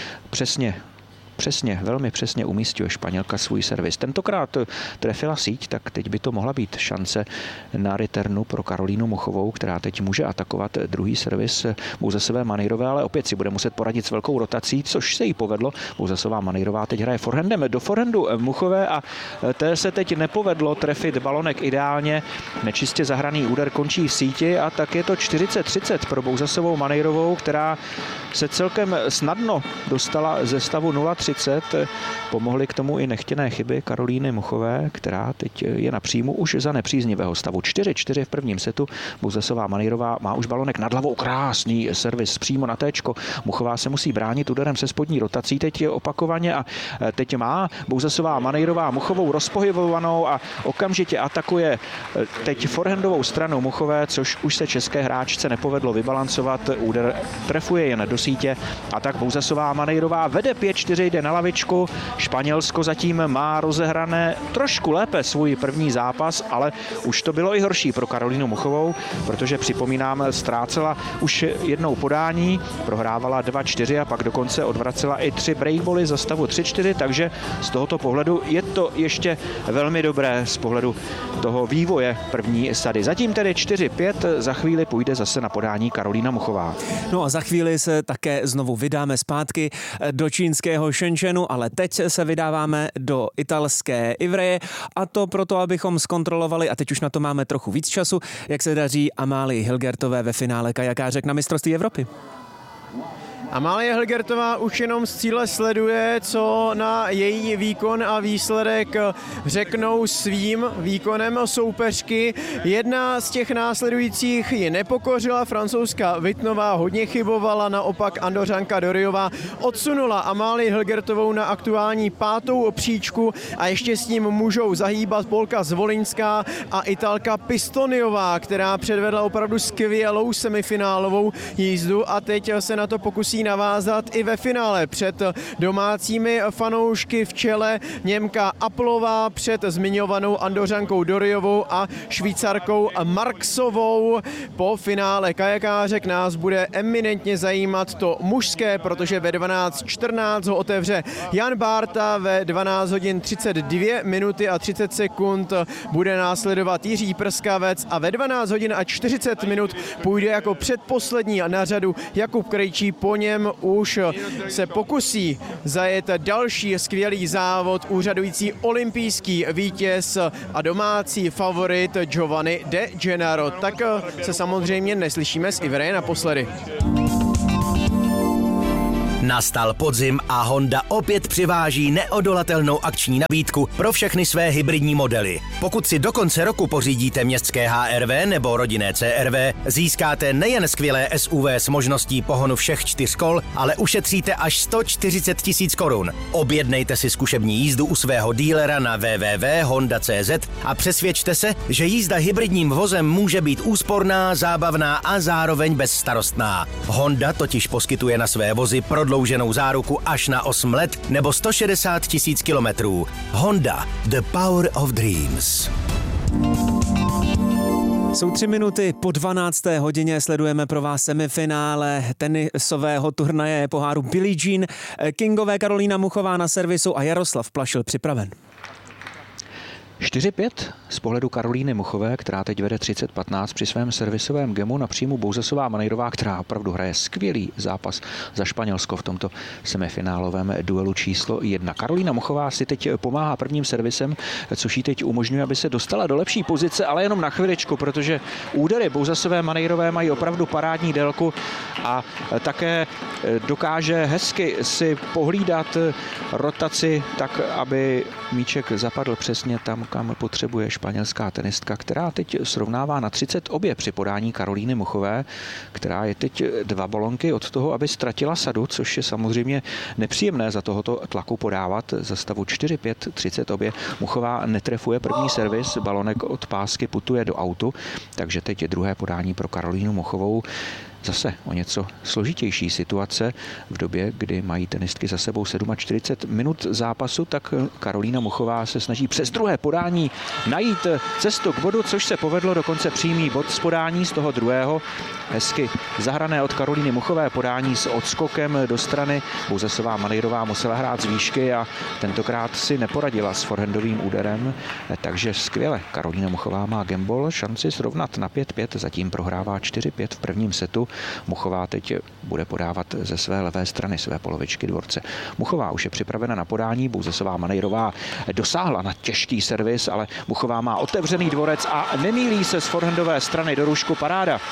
velmi přesně umístuje Španělka svůj servis. Tentokrát trefila síť, tak teď by to mohla být šance na returnu pro Karolínu Muchovou, která teď může atakovat druhý servis Bouzasové-Manejrové, ale opět si bude muset poradit s velkou rotací, což se jí povedlo. Bouzasová-Manejrová teď hraje forehandem do forehandu Muchové a té se teď nepovedlo trefit balonek ideálně. Nečistě zahraný úder končí v síti a tak je to 40-30 pro Bouzasovou-Manejrovou, která se celkem snadno dostala ze stavu 0-30. Pomohly k tomu i nechtěné chyby Karolíny Muchové, která teď je na příjmu už za nepříznivého stavu. 4-4 v prvním setu. Bouzasová-Manejrová má už balonek nad hlavou. Krásný servis přímo na téčko. Muchová se musí bránit úderem se spodní rotací. Teď je opakovaně a teď má Bouzasová-Manejrová Muchovou rozpohybovanou a okamžitě atakuje teď forehandovou stranu Muchové, což už se české hráčce nepovedlo vybalancovat. Úder trefuje jen do sítě a tak Bouzasová-Manejrová vede 5-4, jde na lavičku. Španělsko zatím má rozehrané trošku lépe svůj první zápas, ale už to bylo i horší pro Karolínu Muchovou, protože připomínám, ztrácela už jednou podání, prohrávala 2-4 a pak dokonce odvracela i 3 breakboly za stavu 3-4, takže z tohoto pohledu je to ještě velmi dobré z pohledu toho vývoje první sady. Zatím tedy 4-5, za chvíli půjde zase na podání Karolína Muchová. No a za chvíli se také znovu vydáme zpátky do čínského Shenzhenu, ale teď se vydáváme do italské Ivreje a to proto, abychom zkontrolovali, a teď už na to máme trochu víc času, jak se daří Amálii Hilgertové ve finále kajakářek na mistrovství Evropy. Amálie Hilgertová už jenom z cíle sleduje, co na její výkon a výsledek řeknou svým výkonem soupeřky. Jedna z těch následujících ji nepokořila, francouzská Vitnová hodně chybovala, naopak Andořanka Doryová odsunula Amálii Hilgertovou na aktuální 5. příčku a ještě s ním můžou zahýbat Polka Zvolinská a Italka Pistoniová, která předvedla opravdu skvělou semifinálovou jízdu a teď se na to pokusí navázat i ve finále před domácími fanoušky v čele Němka Applová před zmiňovanou Andořankou Doryovou a Švýcarkou Marksovou. Po finále kajakářek nás bude eminentně zajímat to mužské, protože ve 12:14 ho otevře Jan Bárta, ve 12 hodin 32 minuty a 30 sekund bude následovat Jiří Prskavec a ve 12 hodin a 40 minut půjde jako předposlední na řadu Jakub Krejčí, po něm už se pokusí zajet další skvělý závod úřadující olympijský vítěz a domácí favorit Giovanni De Gennaro. Tak se samozřejmě neslyšíme z Ivreje naposledy. Nastal podzim a Honda opět přiváží neodolatelnou akční nabídku pro všechny své hybridní modely. Pokud si do konce roku pořídíte městské HR-V nebo rodinné CR-V, získáte nejen skvělé SUV s možností pohonu všech 4 kol, ale ušetříte až 140 000 korun. Objednejte si zkušební jízdu u svého dílera na www.honda.cz a přesvědčte se, že jízda hybridním vozem může být úsporná, zábavná a zároveň bezstarostná. Honda totiž poskytuje na své vozy prodlouženou záruku až na 8 let nebo 160 000 kilometrů. Honda, the power of dreams. Jsou 3 minuty po 12. hodině, sledujeme pro vás semifinále tenisového turnaje poháru Billie Jean. Kingové Karolína Muchová na servisu a Jaroslav Plašil připraven. 4-5 z pohledu Karolíny Muchové, která teď vede 30-15 při svém servisovém gemu, na příjmu Bouzesová Manejrová, která opravdu hraje skvělý zápas za Španělsko v tomto semifinálovém duelu číslo 1. Karolína Muchová si teď pomáhá prvním servisem, což jí teď umožňuje, aby se dostala do lepší pozice, ale jenom na chviličku, protože údery Bouzesové Manejrové mají opravdu parádní délku a také dokáže hezky si pohlídat rotaci tak, aby míček zapadl přesně tam, kam potřebuje španělská tenistka, která teď srovnává na 30 obě při podání Karolíny Muchové, která je teď 2 balonky od toho, aby ztratila sadu, což je samozřejmě nepříjemné za tohoto tlaku podávat. Za stavu 4-5, 30 obě. Muchová netrefuje první servis, balonek od pásky putuje do autu, takže teď je druhé podání pro Karolínu Muchovou. Zase o něco složitější situace v době, kdy mají tenistky za sebou 47 minut zápasu, tak Karolína Muchová se snaží přes druhé podání najít cestu k bodu, což se povedlo, dokonce přímý bod z podání z toho druhého. Hezky zahrané od Karolíny Muchové podání s odskokem do strany. Bouzesová Manejrová musela hrát z výšky a tentokrát si neporadila s forehandovým úderem, takže skvěle. Karolína Muchová má gameball, šanci srovnat na 5-5, zatím prohrává 4-5 v prvním setu. Muchová teď bude podávat ze své levé strany své polovičky dvorce. Muchová už je připravena na podání, Bouzesová Manejrová dosáhla na těžký servis, ale Muchová má otevřený dvorec a nemýlí se z forehandové strany do růžku, paráda.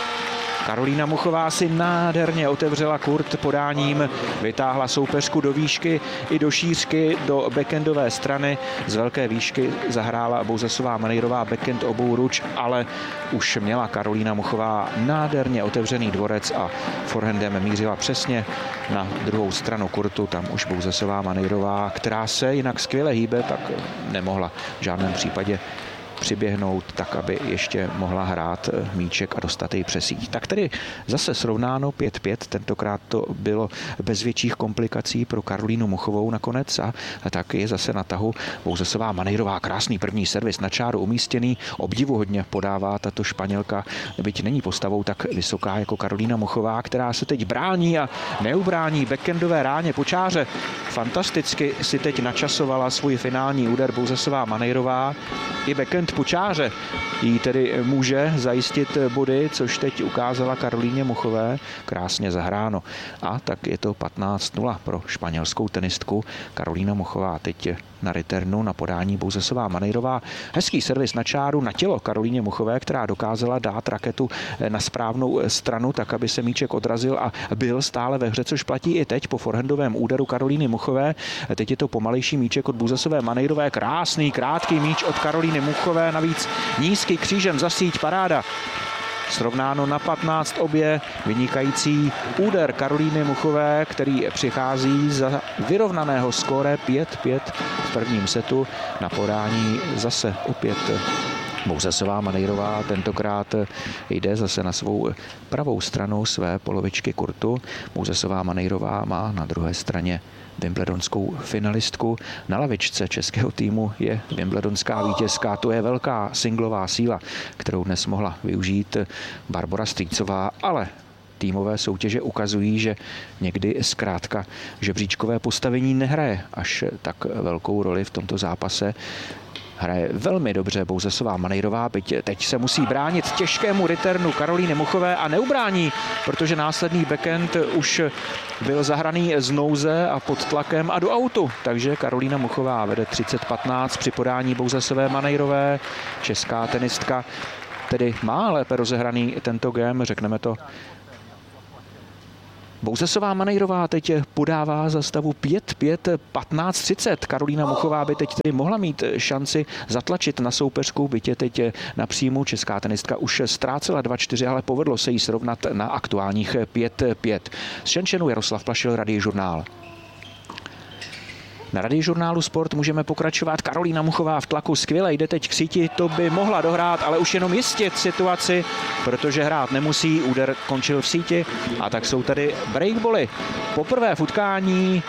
Karolína Muchová si nádherně otevřela kurt podáním, vytáhla soupeřku do výšky i do šířky do backendové strany. Z velké výšky zahrála Bouzesová Manejrová backhand obou ruč, ale už měla Karolína Muchová nádherně otevřený dvorec a forehandem mířila přesně na druhou stranu kurtu. Tam už Bouzesová Manejrová, která se jinak skvěle hýbe, tak nemohla v žádném případě přiběhnout tak, aby ještě mohla hrát míček a dostat jej přes síť. Tak tedy zase srovnáno 5-5, tentokrát to bylo bez větších komplikací pro Karolínu Muchovou nakonec a tak je zase na tahu Bouzesová Manejrová. Krásný první servis na čáru umístěný, obdivuhodně podává tato Španělka, byť není postavou tak vysoká jako Karolína Muchová, která se teď brání a neubrání backendové ráně po čáře. Fantasticky si teď načasovala svůj finální úder Bouzesová Manejrová. I backend po čáře jí tedy může zajistit body, což teď ukázala Karolíně Muchové. Krásně zahráno. A tak je to 15-0 pro španělskou tenistku. Karolína Muchová teď na returnu na podání Bouzesová Manejrová. Hezký servis na čáru, na tělo Karolíně Muchové, která dokázala dát raketu na správnou stranu, tak aby se míček odrazil a byl stále ve hře, což platí i teď po forehandovém úderu Karolíny Muchové. Teď je to pomalejší míček od Bouzesové Manejrové. Krásný, krátký míč od Karolíny Muchové, navíc nízký křížem za síť, paráda. Srovnáno na 15 obě, vynikající úder Karolíny Muchové, který přichází za vyrovnaného skóre 5-5 v prvním setu. Na podání zase opět Bouzesová Manejrová, tentokrát jde zase na svou pravou stranu své polovičky kurtu. Bouzesová Manejrová má na druhé straně wimbledonskou finalistku. Na lavičce českého týmu je wimbledonská vítězka. To je velká singlová síla, kterou dnes mohla využít Barbora Strýcová, ale týmové soutěže ukazují, že někdy zkrátka žebříčkové postavení nehraje až tak velkou roli v tomto zápase. Hraje velmi dobře Bouzesová Manejrová, byť teď se musí bránit těžkému returnu Karolíny Muchové a neubrání, protože následný backhand už byl zahraný z nouze a pod tlakem a do autu. Takže Karolína Muchová vede 30-15 při podání Bouzesové Manejrové. Česká tenistka tedy má lépe rozehraný tento game, řekneme to. Bouzesová Manejrová teď podává za stavu 5-5, 15-30. Karolína Muchová by teď tedy mohla mít šanci zatlačit na soupeřku, byť je teď na příjmu. Česká tenistka už ztrácela 2-4, ale povedlo se jí srovnat na aktuálních 5-5. Z Šenčenu Jaroslav Plašil, Radiožurnál. Na Radiožurnálu Sport můžeme pokračovat. Karolína Muchová v tlaku skvěle, jde teď k síti, to by mohla dohrát, ale už jenom jistit situaci, protože hrát nemusí, úder končil v síti a tak jsou tady breakbally. Poprvé v utkání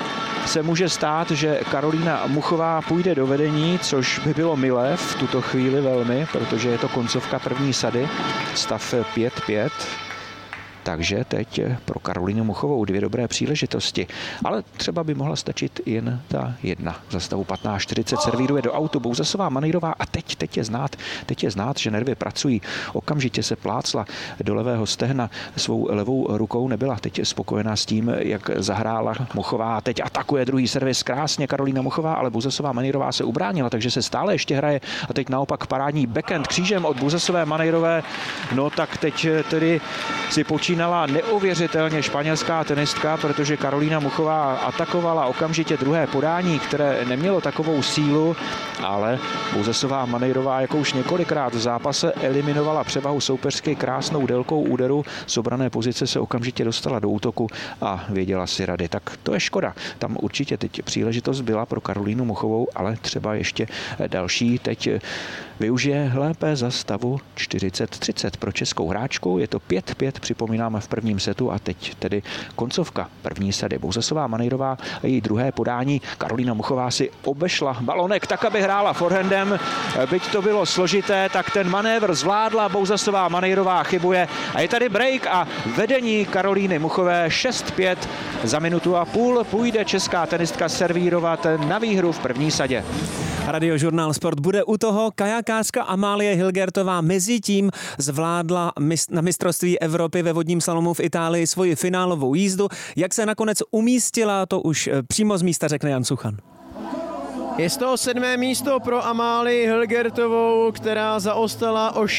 se může stát, že Karolína Muchová půjde do vedení, což by bylo milé v tuto chvíli velmi, protože je to koncovka první sady, stav 5-5. Takže teď pro Karolínu Muchovou 2 dobré příležitosti. Ale třeba by mohla stačit jen ta jedna. Za stavu 15:40 servíruje do autu Bouzasová Manejrová a teď je znát, že nervy pracují. Okamžitě se plácla do levého stehna svou levou rukou. Nebyla teď spokojená s tím, jak zahrála Muchová. Teď atakuje druhý servis krásně Karolína Muchová, ale Bouzasová Manejrová se ubránila, takže se stále ještě hraje. A teď naopak parádní backhand křížem od Bouzasové Manejrové. No tak teď tedy si počínala neuvěřitelně španělská tenistka, protože Karolína Muchová atakovala okamžitě druhé podání, které nemělo takovou sílu, ale Bouzasová Manejrová, jako už několikrát v zápase, eliminovala převahu soupeřky krásnou délkou úderu. Z obrané pozice se okamžitě dostala do útoku a věděla si rady. Tak to je škoda. Tam určitě teď příležitost byla pro Karolínu Muchovou, ale třeba ještě další teď využije lépe za stavu 40-30 pro českou hráčku. Je to 5-5, připomínáme, v prvním setu a teď tedy koncovka první sady. Bouzasová Manejrová a její druhé podání. Karolína Muchová si obešla balonek tak, aby hrála forehandem. Byť to bylo složité, tak ten manévr zvládla. Bouzasová Manejrová chybuje a je tady break a vedení Karolíny Muchové 6-5. Za minutu a půl půjde česká tenistka servírovat na výhru v první sadě. Radiožurnál Sport bude u toho. Kajakářka Amálie Hilgertová mezi tím zvládla na mistrovství Evropy ve vodním slalomu v Itálii svoji finálovou jízdu. Jak se nakonec umístila, to už přímo z místa řekne Jan Suchan. Je z toho 7. místo pro Amálii Hilgertovou, která zaostala o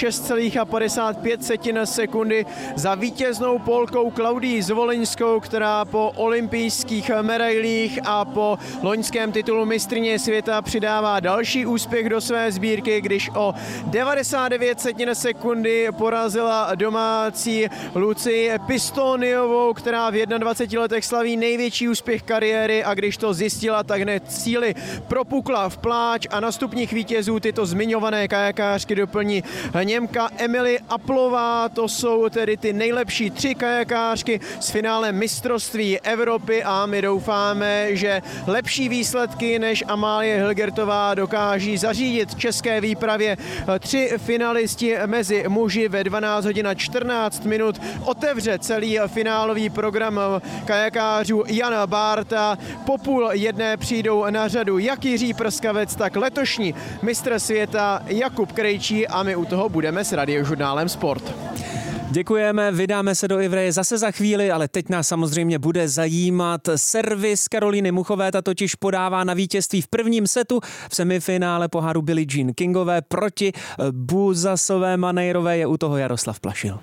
6,55 sekundy za vítěznou Polkou Klaudii Zvoleňskou, která po olympijských medailích a po loňském titulu mistryně světa přidává další úspěch do své sbírky, když o 99 sekundy porazila domácí Lucii Pistoniovou, která v 21 letech slaví největší úspěch kariéry, a když to zjistila, tak hned síly propukla v pláč a na stupních vítězů tyto zmiňované kajakářky doplní Němka Emily Applová. To jsou tedy ty nejlepší 3 kajakářky z finále mistrovství Evropy a my doufáme, že lepší výsledky než Amálie Hilgertová dokáží zařídit české výpravě. 3 finalisti mezi muži ve 12 hodin a 14 minut otevře celý finálový program kajakářů Jan Bárta. Po půl jedné přijdou na řadu jak Jiří Prskavec, tak letošní mistr světa Jakub Krejčí a my u toho budeme s Radiožurnálem Sport. Děkujeme, vydáme se do Ivreje zase za chvíli, ale teď nás samozřejmě bude zajímat servis Karolíny Muchové, ta totiž podává na vítězství v prvním setu v semifinále poháru Billie Jean Kingové proti Bouzasové Manejrové. Je u toho Jaroslav Plašil.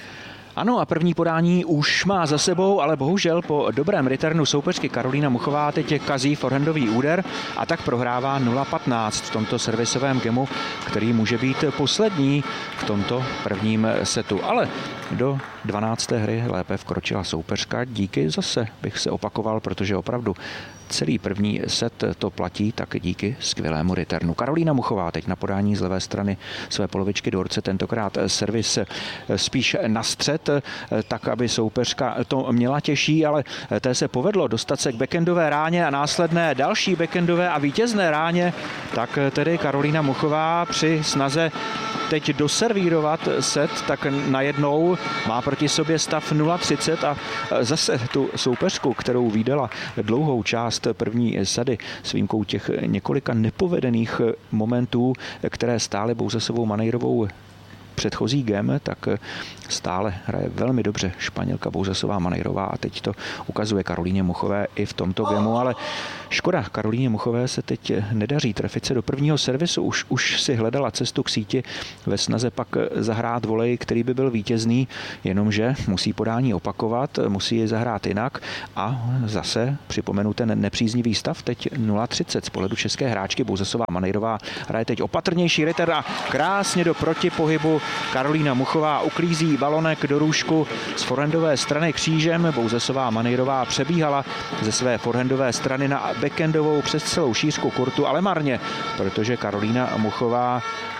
Ano, a první podání už má za sebou, ale bohužel po dobrém returnu soupeřky Karolína Muchová teď kazí forehandový úder a tak prohrává 0-15 v tomto servisovém gemu, který může být poslední v tomto prvním setu. Ale do 12. hry lépe vkročila soupeřka. Díky, zase bych se opakoval, protože opravdu celý první set to platí, tak díky skvělému returnu. Karolína Muchová teď na podání z levé strany své polovičky dvorce, tentokrát servis spíš na střed, tak aby soupeřka to měla těžší, ale té se povedlo dostat se k backendové ráně a následné další backendové a vítězné ráně, tak tedy Karolína Muchová při snaze teď doservírovat set, tak najednou má proti sobě stav 0-30 a zase tu soupeřku, kterou viděla dlouhou část první sady s výjimkou těch několika nepovedených momentů, které stály Bouzasovou Manejrovou předchozí game, tak stále hraje velmi dobře Španělka Bouzasová Manejrová a teď to ukazuje Karolíně Muchové i v tomto gemu, ale škoda, Karolíně Muchové se teď nedaří trefit se do prvního servisu, už si hledala cestu k síti ve snaze pak zahrát volej, který by byl vítězný, jenomže musí podání opakovat, musí je zahrát jinak a zase připomenu ten nepříznivý stav, teď 0-30 z pohledu české hráčky. Bouzasová Manejrová hraje teď opatrnější return a krásně do protipohybu Karolína Muchová uklízí balonek do růžku z forehandové strany křížem. Bouzasová Manejrová přebíhala ze své forehandové strany na backendovou přes celou šířku kurtu, ale marně, protože Karolína Muchová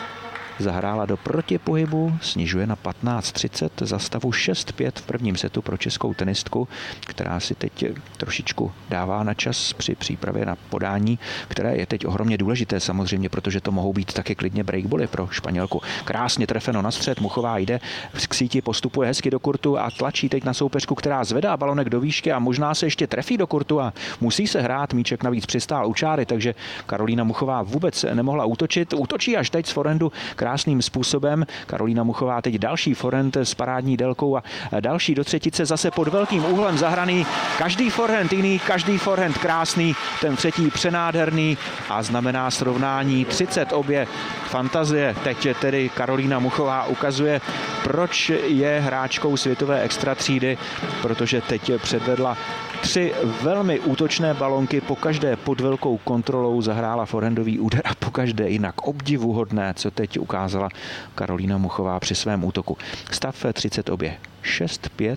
zahrála do protipohybu, snižuje na 15:30 za stavu 6:5 v prvním setu pro českou tenistku, která si teď trošičku dává na čas při přípravě na podání, které je teď ohromně důležité samozřejmě, protože to mohou být taky klidně breakboly pro Španělku. Krásně trefeno na střed, Muchová jde k síti, postupuje hezky do kurtu a tlačí teď na soupeřku, která zvedá balonek do výšky a možná se ještě trefí do kurtu a musí se hrát. Míček navíc přistál u čáry, takže Karolína Muchová vůbec nemohla útočit. Útočí až teď z forehandu krásným způsobem. Karolína Muchová teď další forehand s parádní délkou a další do třetice zase pod velkým úhlem zahraný. Každý forehand jiný, každý forehand krásný, ten třetí přenádherný a znamená srovnání 30 obě fantazie. Teď tedy Karolína Muchová ukazuje, proč je hráčkou světové extratřídy, protože teď předvedla 3 velmi útočné balonky, pokaždé pod velkou kontrolou zahrála forehandový úder a pokaždé jinak obdivuhodné, co teď ukázala Karolína Muchová při svém útoku. Stav 30 obě 6-5,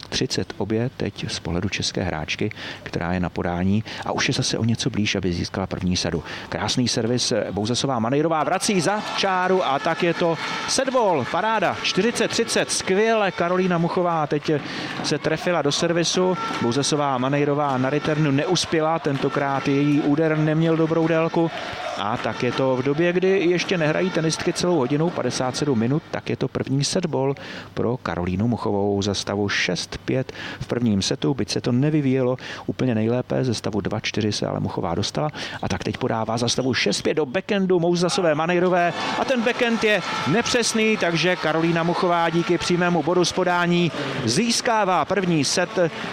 30 obě teď z pohledu české hráčky, která je na podání a už je zase o něco blíž, aby získala první sadu. Krásný servis, Bouzasová Manejrová vrací za čáru a tak je to setball, paráda, 40-30, skvěle Karolína Muchová teď se trefila do servisu, Bouzasová Manejrová na returnu neuspěla, tentokrát její úder neměl dobrou délku. A tak je to v době, kdy ještě nehrají tenistky celou hodinu, 57 minut, tak je to první setball pro Karolínu Muchovou za stavu 6-5 v prvním setu, byť se to nevyvíjelo úplně nejlépe, ze stavu 2-4 se ale Muchová dostala a tak teď podává za stavu 6-5 do backhandu Bouzasové Manejrové a ten backhand je nepřesný, takže Karolína Muchová díky přímému bodu z podání získává první set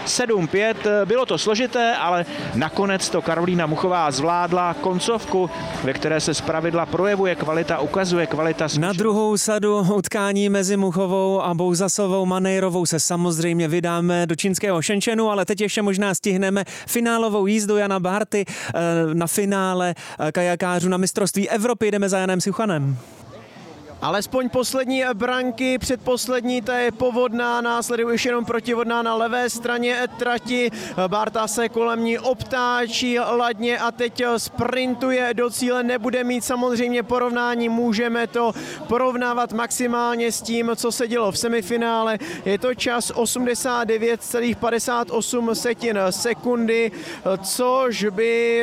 7-5. Bylo to složité, ale nakonec to Karolína Muchová zvládla koncovku, ve které se zpravidla projevuje kvalita, ukazuje kvalita. Na druhou sadu utkání mezi Muchovou a Bouzasovou Manejrovou se samozřejmě vydáme do čínského Shenzhenu, ale teď ještě možná stihneme finálovou jízdu Jana Bárty na finále kajakářů na mistrovství Evropy. Jdeme za Janem Suchanem. Alespoň poslední branky, předposlední, ta je povodná, následuje už jenom protivodná na levé straně trati. Bárta se kolem ní obtáčí ladně a teď sprintuje do cíle, nebude mít samozřejmě porovnání, můžeme to porovnávat maximálně s tím, co se dělo v semifinále. Je to čas 89,58 sekundy, což by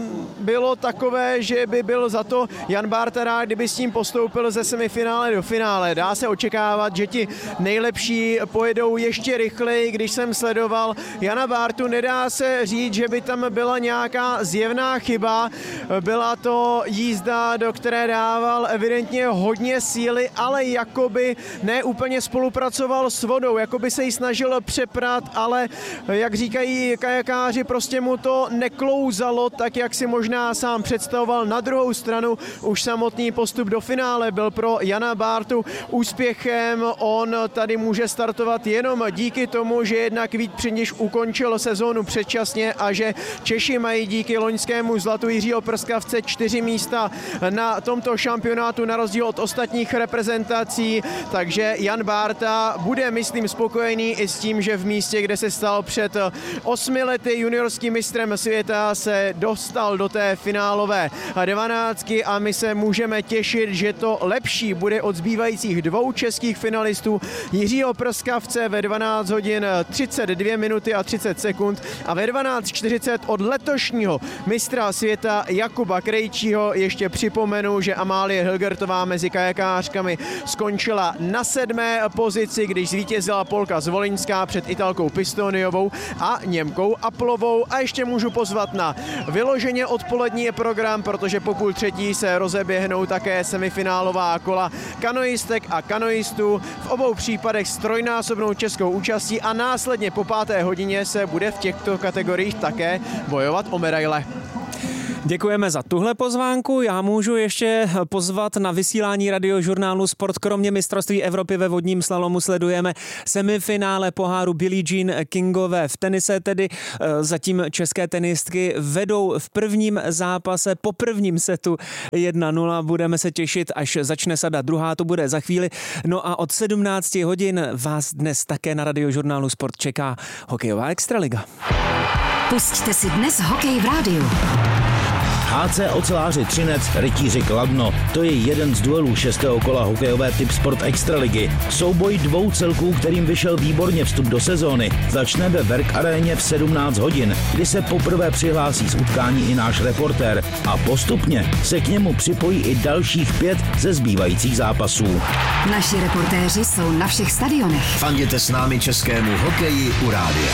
bylo takové, že by byl za to Jan Bárta rád, kdyby s tím postoupil ze semifinále do finále. Dá se očekávat, že ti nejlepší pojedou ještě rychleji. Když jsem sledoval Jana Bártu, nedá se říct, že by tam byla nějaká zjevná chyba. Byla to jízda, do které dával evidentně hodně síly, ale jakoby ne úplně spolupracoval s vodou, jakoby se jí snažil přeprat, ale jak říkají kajakáři, prostě mu to neklouzalo tak, jak si možná sám představoval. Na druhou stranu už samotný postup do finále byl pro Jana Bártu úspěchem. On tady může startovat jenom díky tomu, že jednak Vít Přiniš ukončil sezónu předčasně a že Češi mají díky loňskému zlatu Jiřího Prskavce 4 místa na tomto šampionátu na rozdíl od ostatních reprezentací, takže Jan Bárta bude, myslím, spokojený i s tím, že v místě, kde se stal před 8 lety juniorským mistrem světa, se dostal do té finálové 12 a my se můžeme těšit, že to lepší bude od zbývajících 2 českých finalistů Jiřího Prskavce ve 12 hodin 32 minuty a 30 sekund a ve 12:40 od letošního mistra světa Jakuba Krejčího. Ještě připomenu, že Amálie Hilgertová mezi kajakářkami skončila na 7. pozici, když zvítězila Polka Zvoliňská před Italkou Pistoniovou a Němkou Aplovou. A ještě můžu pozvat na vyloženě odpolední program, protože po 2:30 se rozeběhnou také semifinálová kola kanoistek a kanoistů, v obou případech s trojnásobnou českou účastí a následně po 5. hodině se bude v těchto kategoriích také bojovat o medaile. Děkujeme za tuhle pozvánku. Já můžu ještě pozvat na vysílání radiožurnálu Sport. Kromě mistrovství Evropy ve vodním slalomu sledujeme semifinále poháru Billie Jean Kingové v tenise, tedy zatím české tenistky vedou v prvním zápase po prvním setu 1-0. Budeme se těšit, až začne sada druhá, to bude za chvíli. No a od 17 hodin vás dnes také na radiožurnálu Sport čeká hokejová extraliga. Pusťte si dnes hokej v rádiu. HC Oceláři Třinec, Rytíři Kladno. To je jeden z duelů 6. kola hokejové Tipsport Extraligy. Souboj dvou celků, kterým vyšel výborně vstup do sezóny, začne ve Werk Aréně v 17 hodin, kdy se poprvé přihlásí z utkání i náš reportér a postupně se k němu připojí i dalších 5 ze zbývajících zápasů. Naši reportéři jsou na všech stadionech. Fandíte s námi českému hokeji u rádia.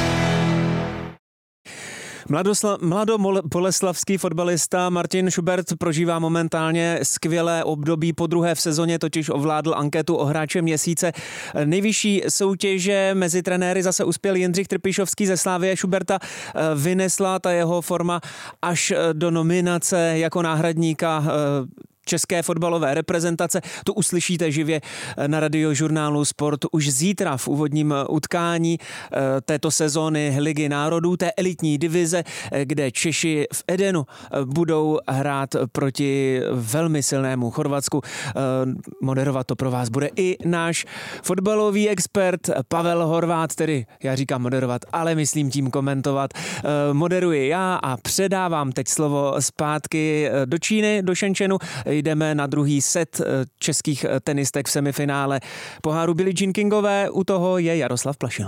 Mladoboleslavský fotbalista Martin Schubert prožívá momentálně skvělé období. Po druhé v sezóně totiž ovládl anketu o hráče měsíce. Nejvyšší soutěže mezi trenéry zase uspěl Jindřich Trpišovský ze Slavie. Schuberta vynesla ta jeho forma až do nominace jako náhradníka české fotbalové reprezentace. To uslyšíte živě na Radiožurnálu Sport už zítra v úvodním utkání této sezóny Ligy národů, té elitní divize, kde Češi v Edenu budou hrát proti velmi silnému Chorvatsku. Moderovat to pro vás bude i náš fotbalový expert Pavel Horvát, tedy já říkám moderovat, ale myslím tím komentovat. Moderuji já a předávám teď slovo zpátky do Číny, do Shenzhenu. Jdeme na druhý set českých tenistek v semifinále poháru Billie Jean Kingové. U toho je Jaroslav Plašil.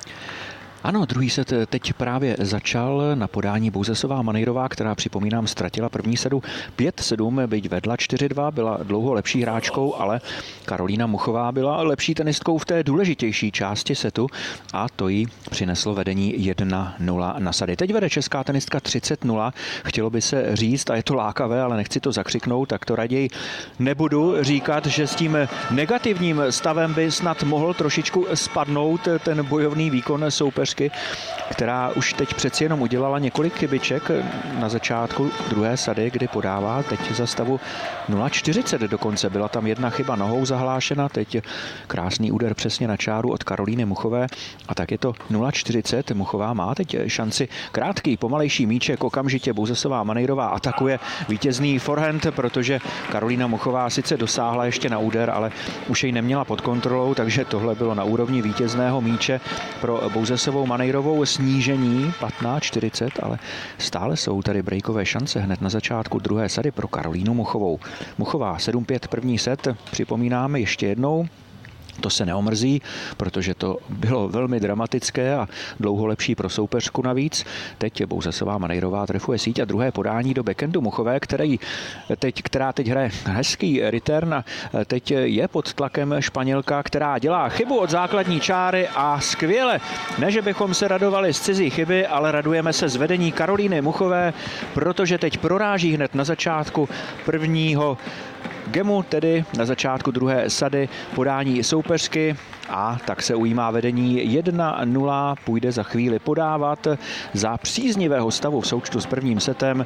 Ano, druhý set teď právě začal na podání Bouzesová Manejrová, která, připomínám, ztratila první sedu 5-7, byť vedla 4-2, byla dlouho lepší hráčkou, ale Karolína Muchová byla lepší tenistkou v té důležitější části setu a to jí přineslo vedení 1-0 na sady. Teď vede česká tenistka 30-0, chtělo by se říct, a je to lákavé, ale nechci to zakřiknout, tak to raději nebudu říkat, že s tím negativním stavem by snad mohl trošičku spadnout ten bojovný výkon soupeř, která už teď přeci jenom udělala několik chybiček na začátku druhé sady, kdy podává teď za stavu 0,40 dokonce. Byla tam jedna chyba nohou zahlášena, teď krásný úder přesně na čáru od Karolíny Muchové a tak je to 0,40. Muchová má teď šanci. Krátký, pomalejší míček, okamžitě Bouzesová Manejrová atakuje vítězný forehand, protože Karolína Muchová sice dosáhla ještě na úder, ale už jej neměla pod kontrolou, takže tohle bylo na úrovni vítězného míče pro Bouzesovou Manejrovou. Snížení 15-40, ale stále jsou tady breakové šance hned na začátku druhé sady pro Karolínu Muchovou. Muchová 7-5 první set, připomínáme ještě jednou. To se neomrzí, protože to bylo velmi dramatické a dlouho lepší pro soupeřku navíc. Teď Bouzesová Manejrová trefuje síť a druhé podání do backhandu Muchové, která teď hraje hezký return a teď je pod tlakem Španělka, která dělá chybu od základní čáry a skvěle. Ne, že bychom se radovali z cizí chyby, ale radujeme se z vedení Karolíny Muchové, protože teď proráží hned na začátku prvního gemu, tedy na začátku druhé sady podání soupeřky a tak se ujímá vedení 1-0, půjde za chvíli podávat za příznivého stavu v součtu s prvním setem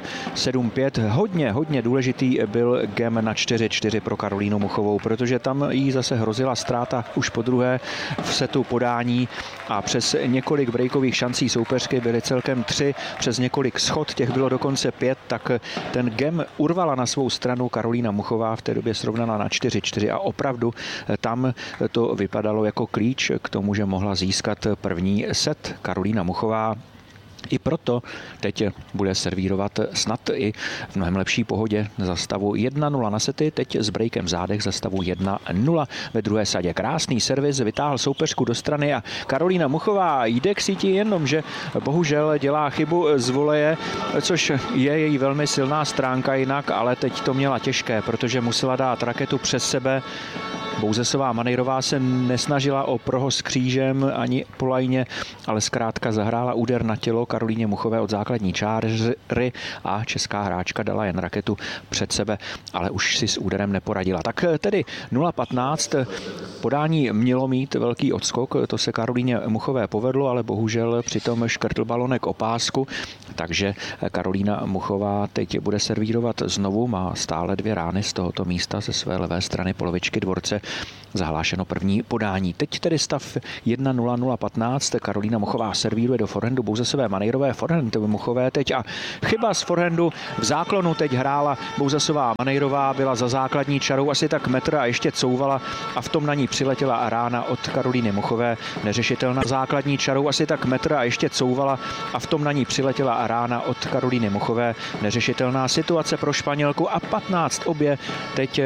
7-5. Hodně důležitý byl gem na 4-4 pro Karolínu Muchovou, protože tam jí zase hrozila ztráta už po druhé v setu podání a přes několik breakových šancí soupeřky byly celkem 3, přes několik schod, těch bylo dokonce 5, tak ten gem urvala na svou stranu Karolína Muchová, v té době srovnala na 4-4 a opravdu tam to vypadalo jako klíč k tomu, že mohla získat první set Karolína Muchová. I proto teď bude servírovat snad i v mnohem lepší pohodě za stavu 1-0 na sety, teď s breakem v zádech za stavu 1-0 ve druhé sadě. Krásný servis, vytáhl soupeřku do strany a Karolína Muchová jde k síti, jenomže bohužel dělá chybu z voleje, což je její velmi silná stránka jinak, ale teď to měla těžké, protože musela dát raketu přes sebe. Bouzesová Manejrová se nesnažila o prohoz křížem ani po lajně, ale zkrátka zahrála úder na tělo Karolíně Muchové od základní čáry a česká hráčka dala jen raketu před sebe, ale už si s úderem neporadila. Tak tedy 0-15, podání mělo mít velký odskok, to se Karolíně Muchové povedlo, ale bohužel přitom škrtl balonek o pásku, takže Karolína Muchová teď bude servírovat znovu, má stále 2 rány z tohoto místa ze své levé strany polovičky dvorce. Zahlášeno první podání. Teď tedy stav 1-0-0-15. Karolína Muchová servíruje do forehandu Bouzesové Manejrové. Forehand Muchové teď a chyba z forehandu v záklonu teď hrála Bouzesová Manejrová, byla za základní čarou asi tak metr a ještě couvala a v tom na ní přiletěla rána od Karolíny Muchové, neřešitelná základní čarou asi tak metr a ještě couvala a v tom na ní přiletěla rána od Karolíny Muchové, neřešitelná situace pro Španělku a 15 obě teď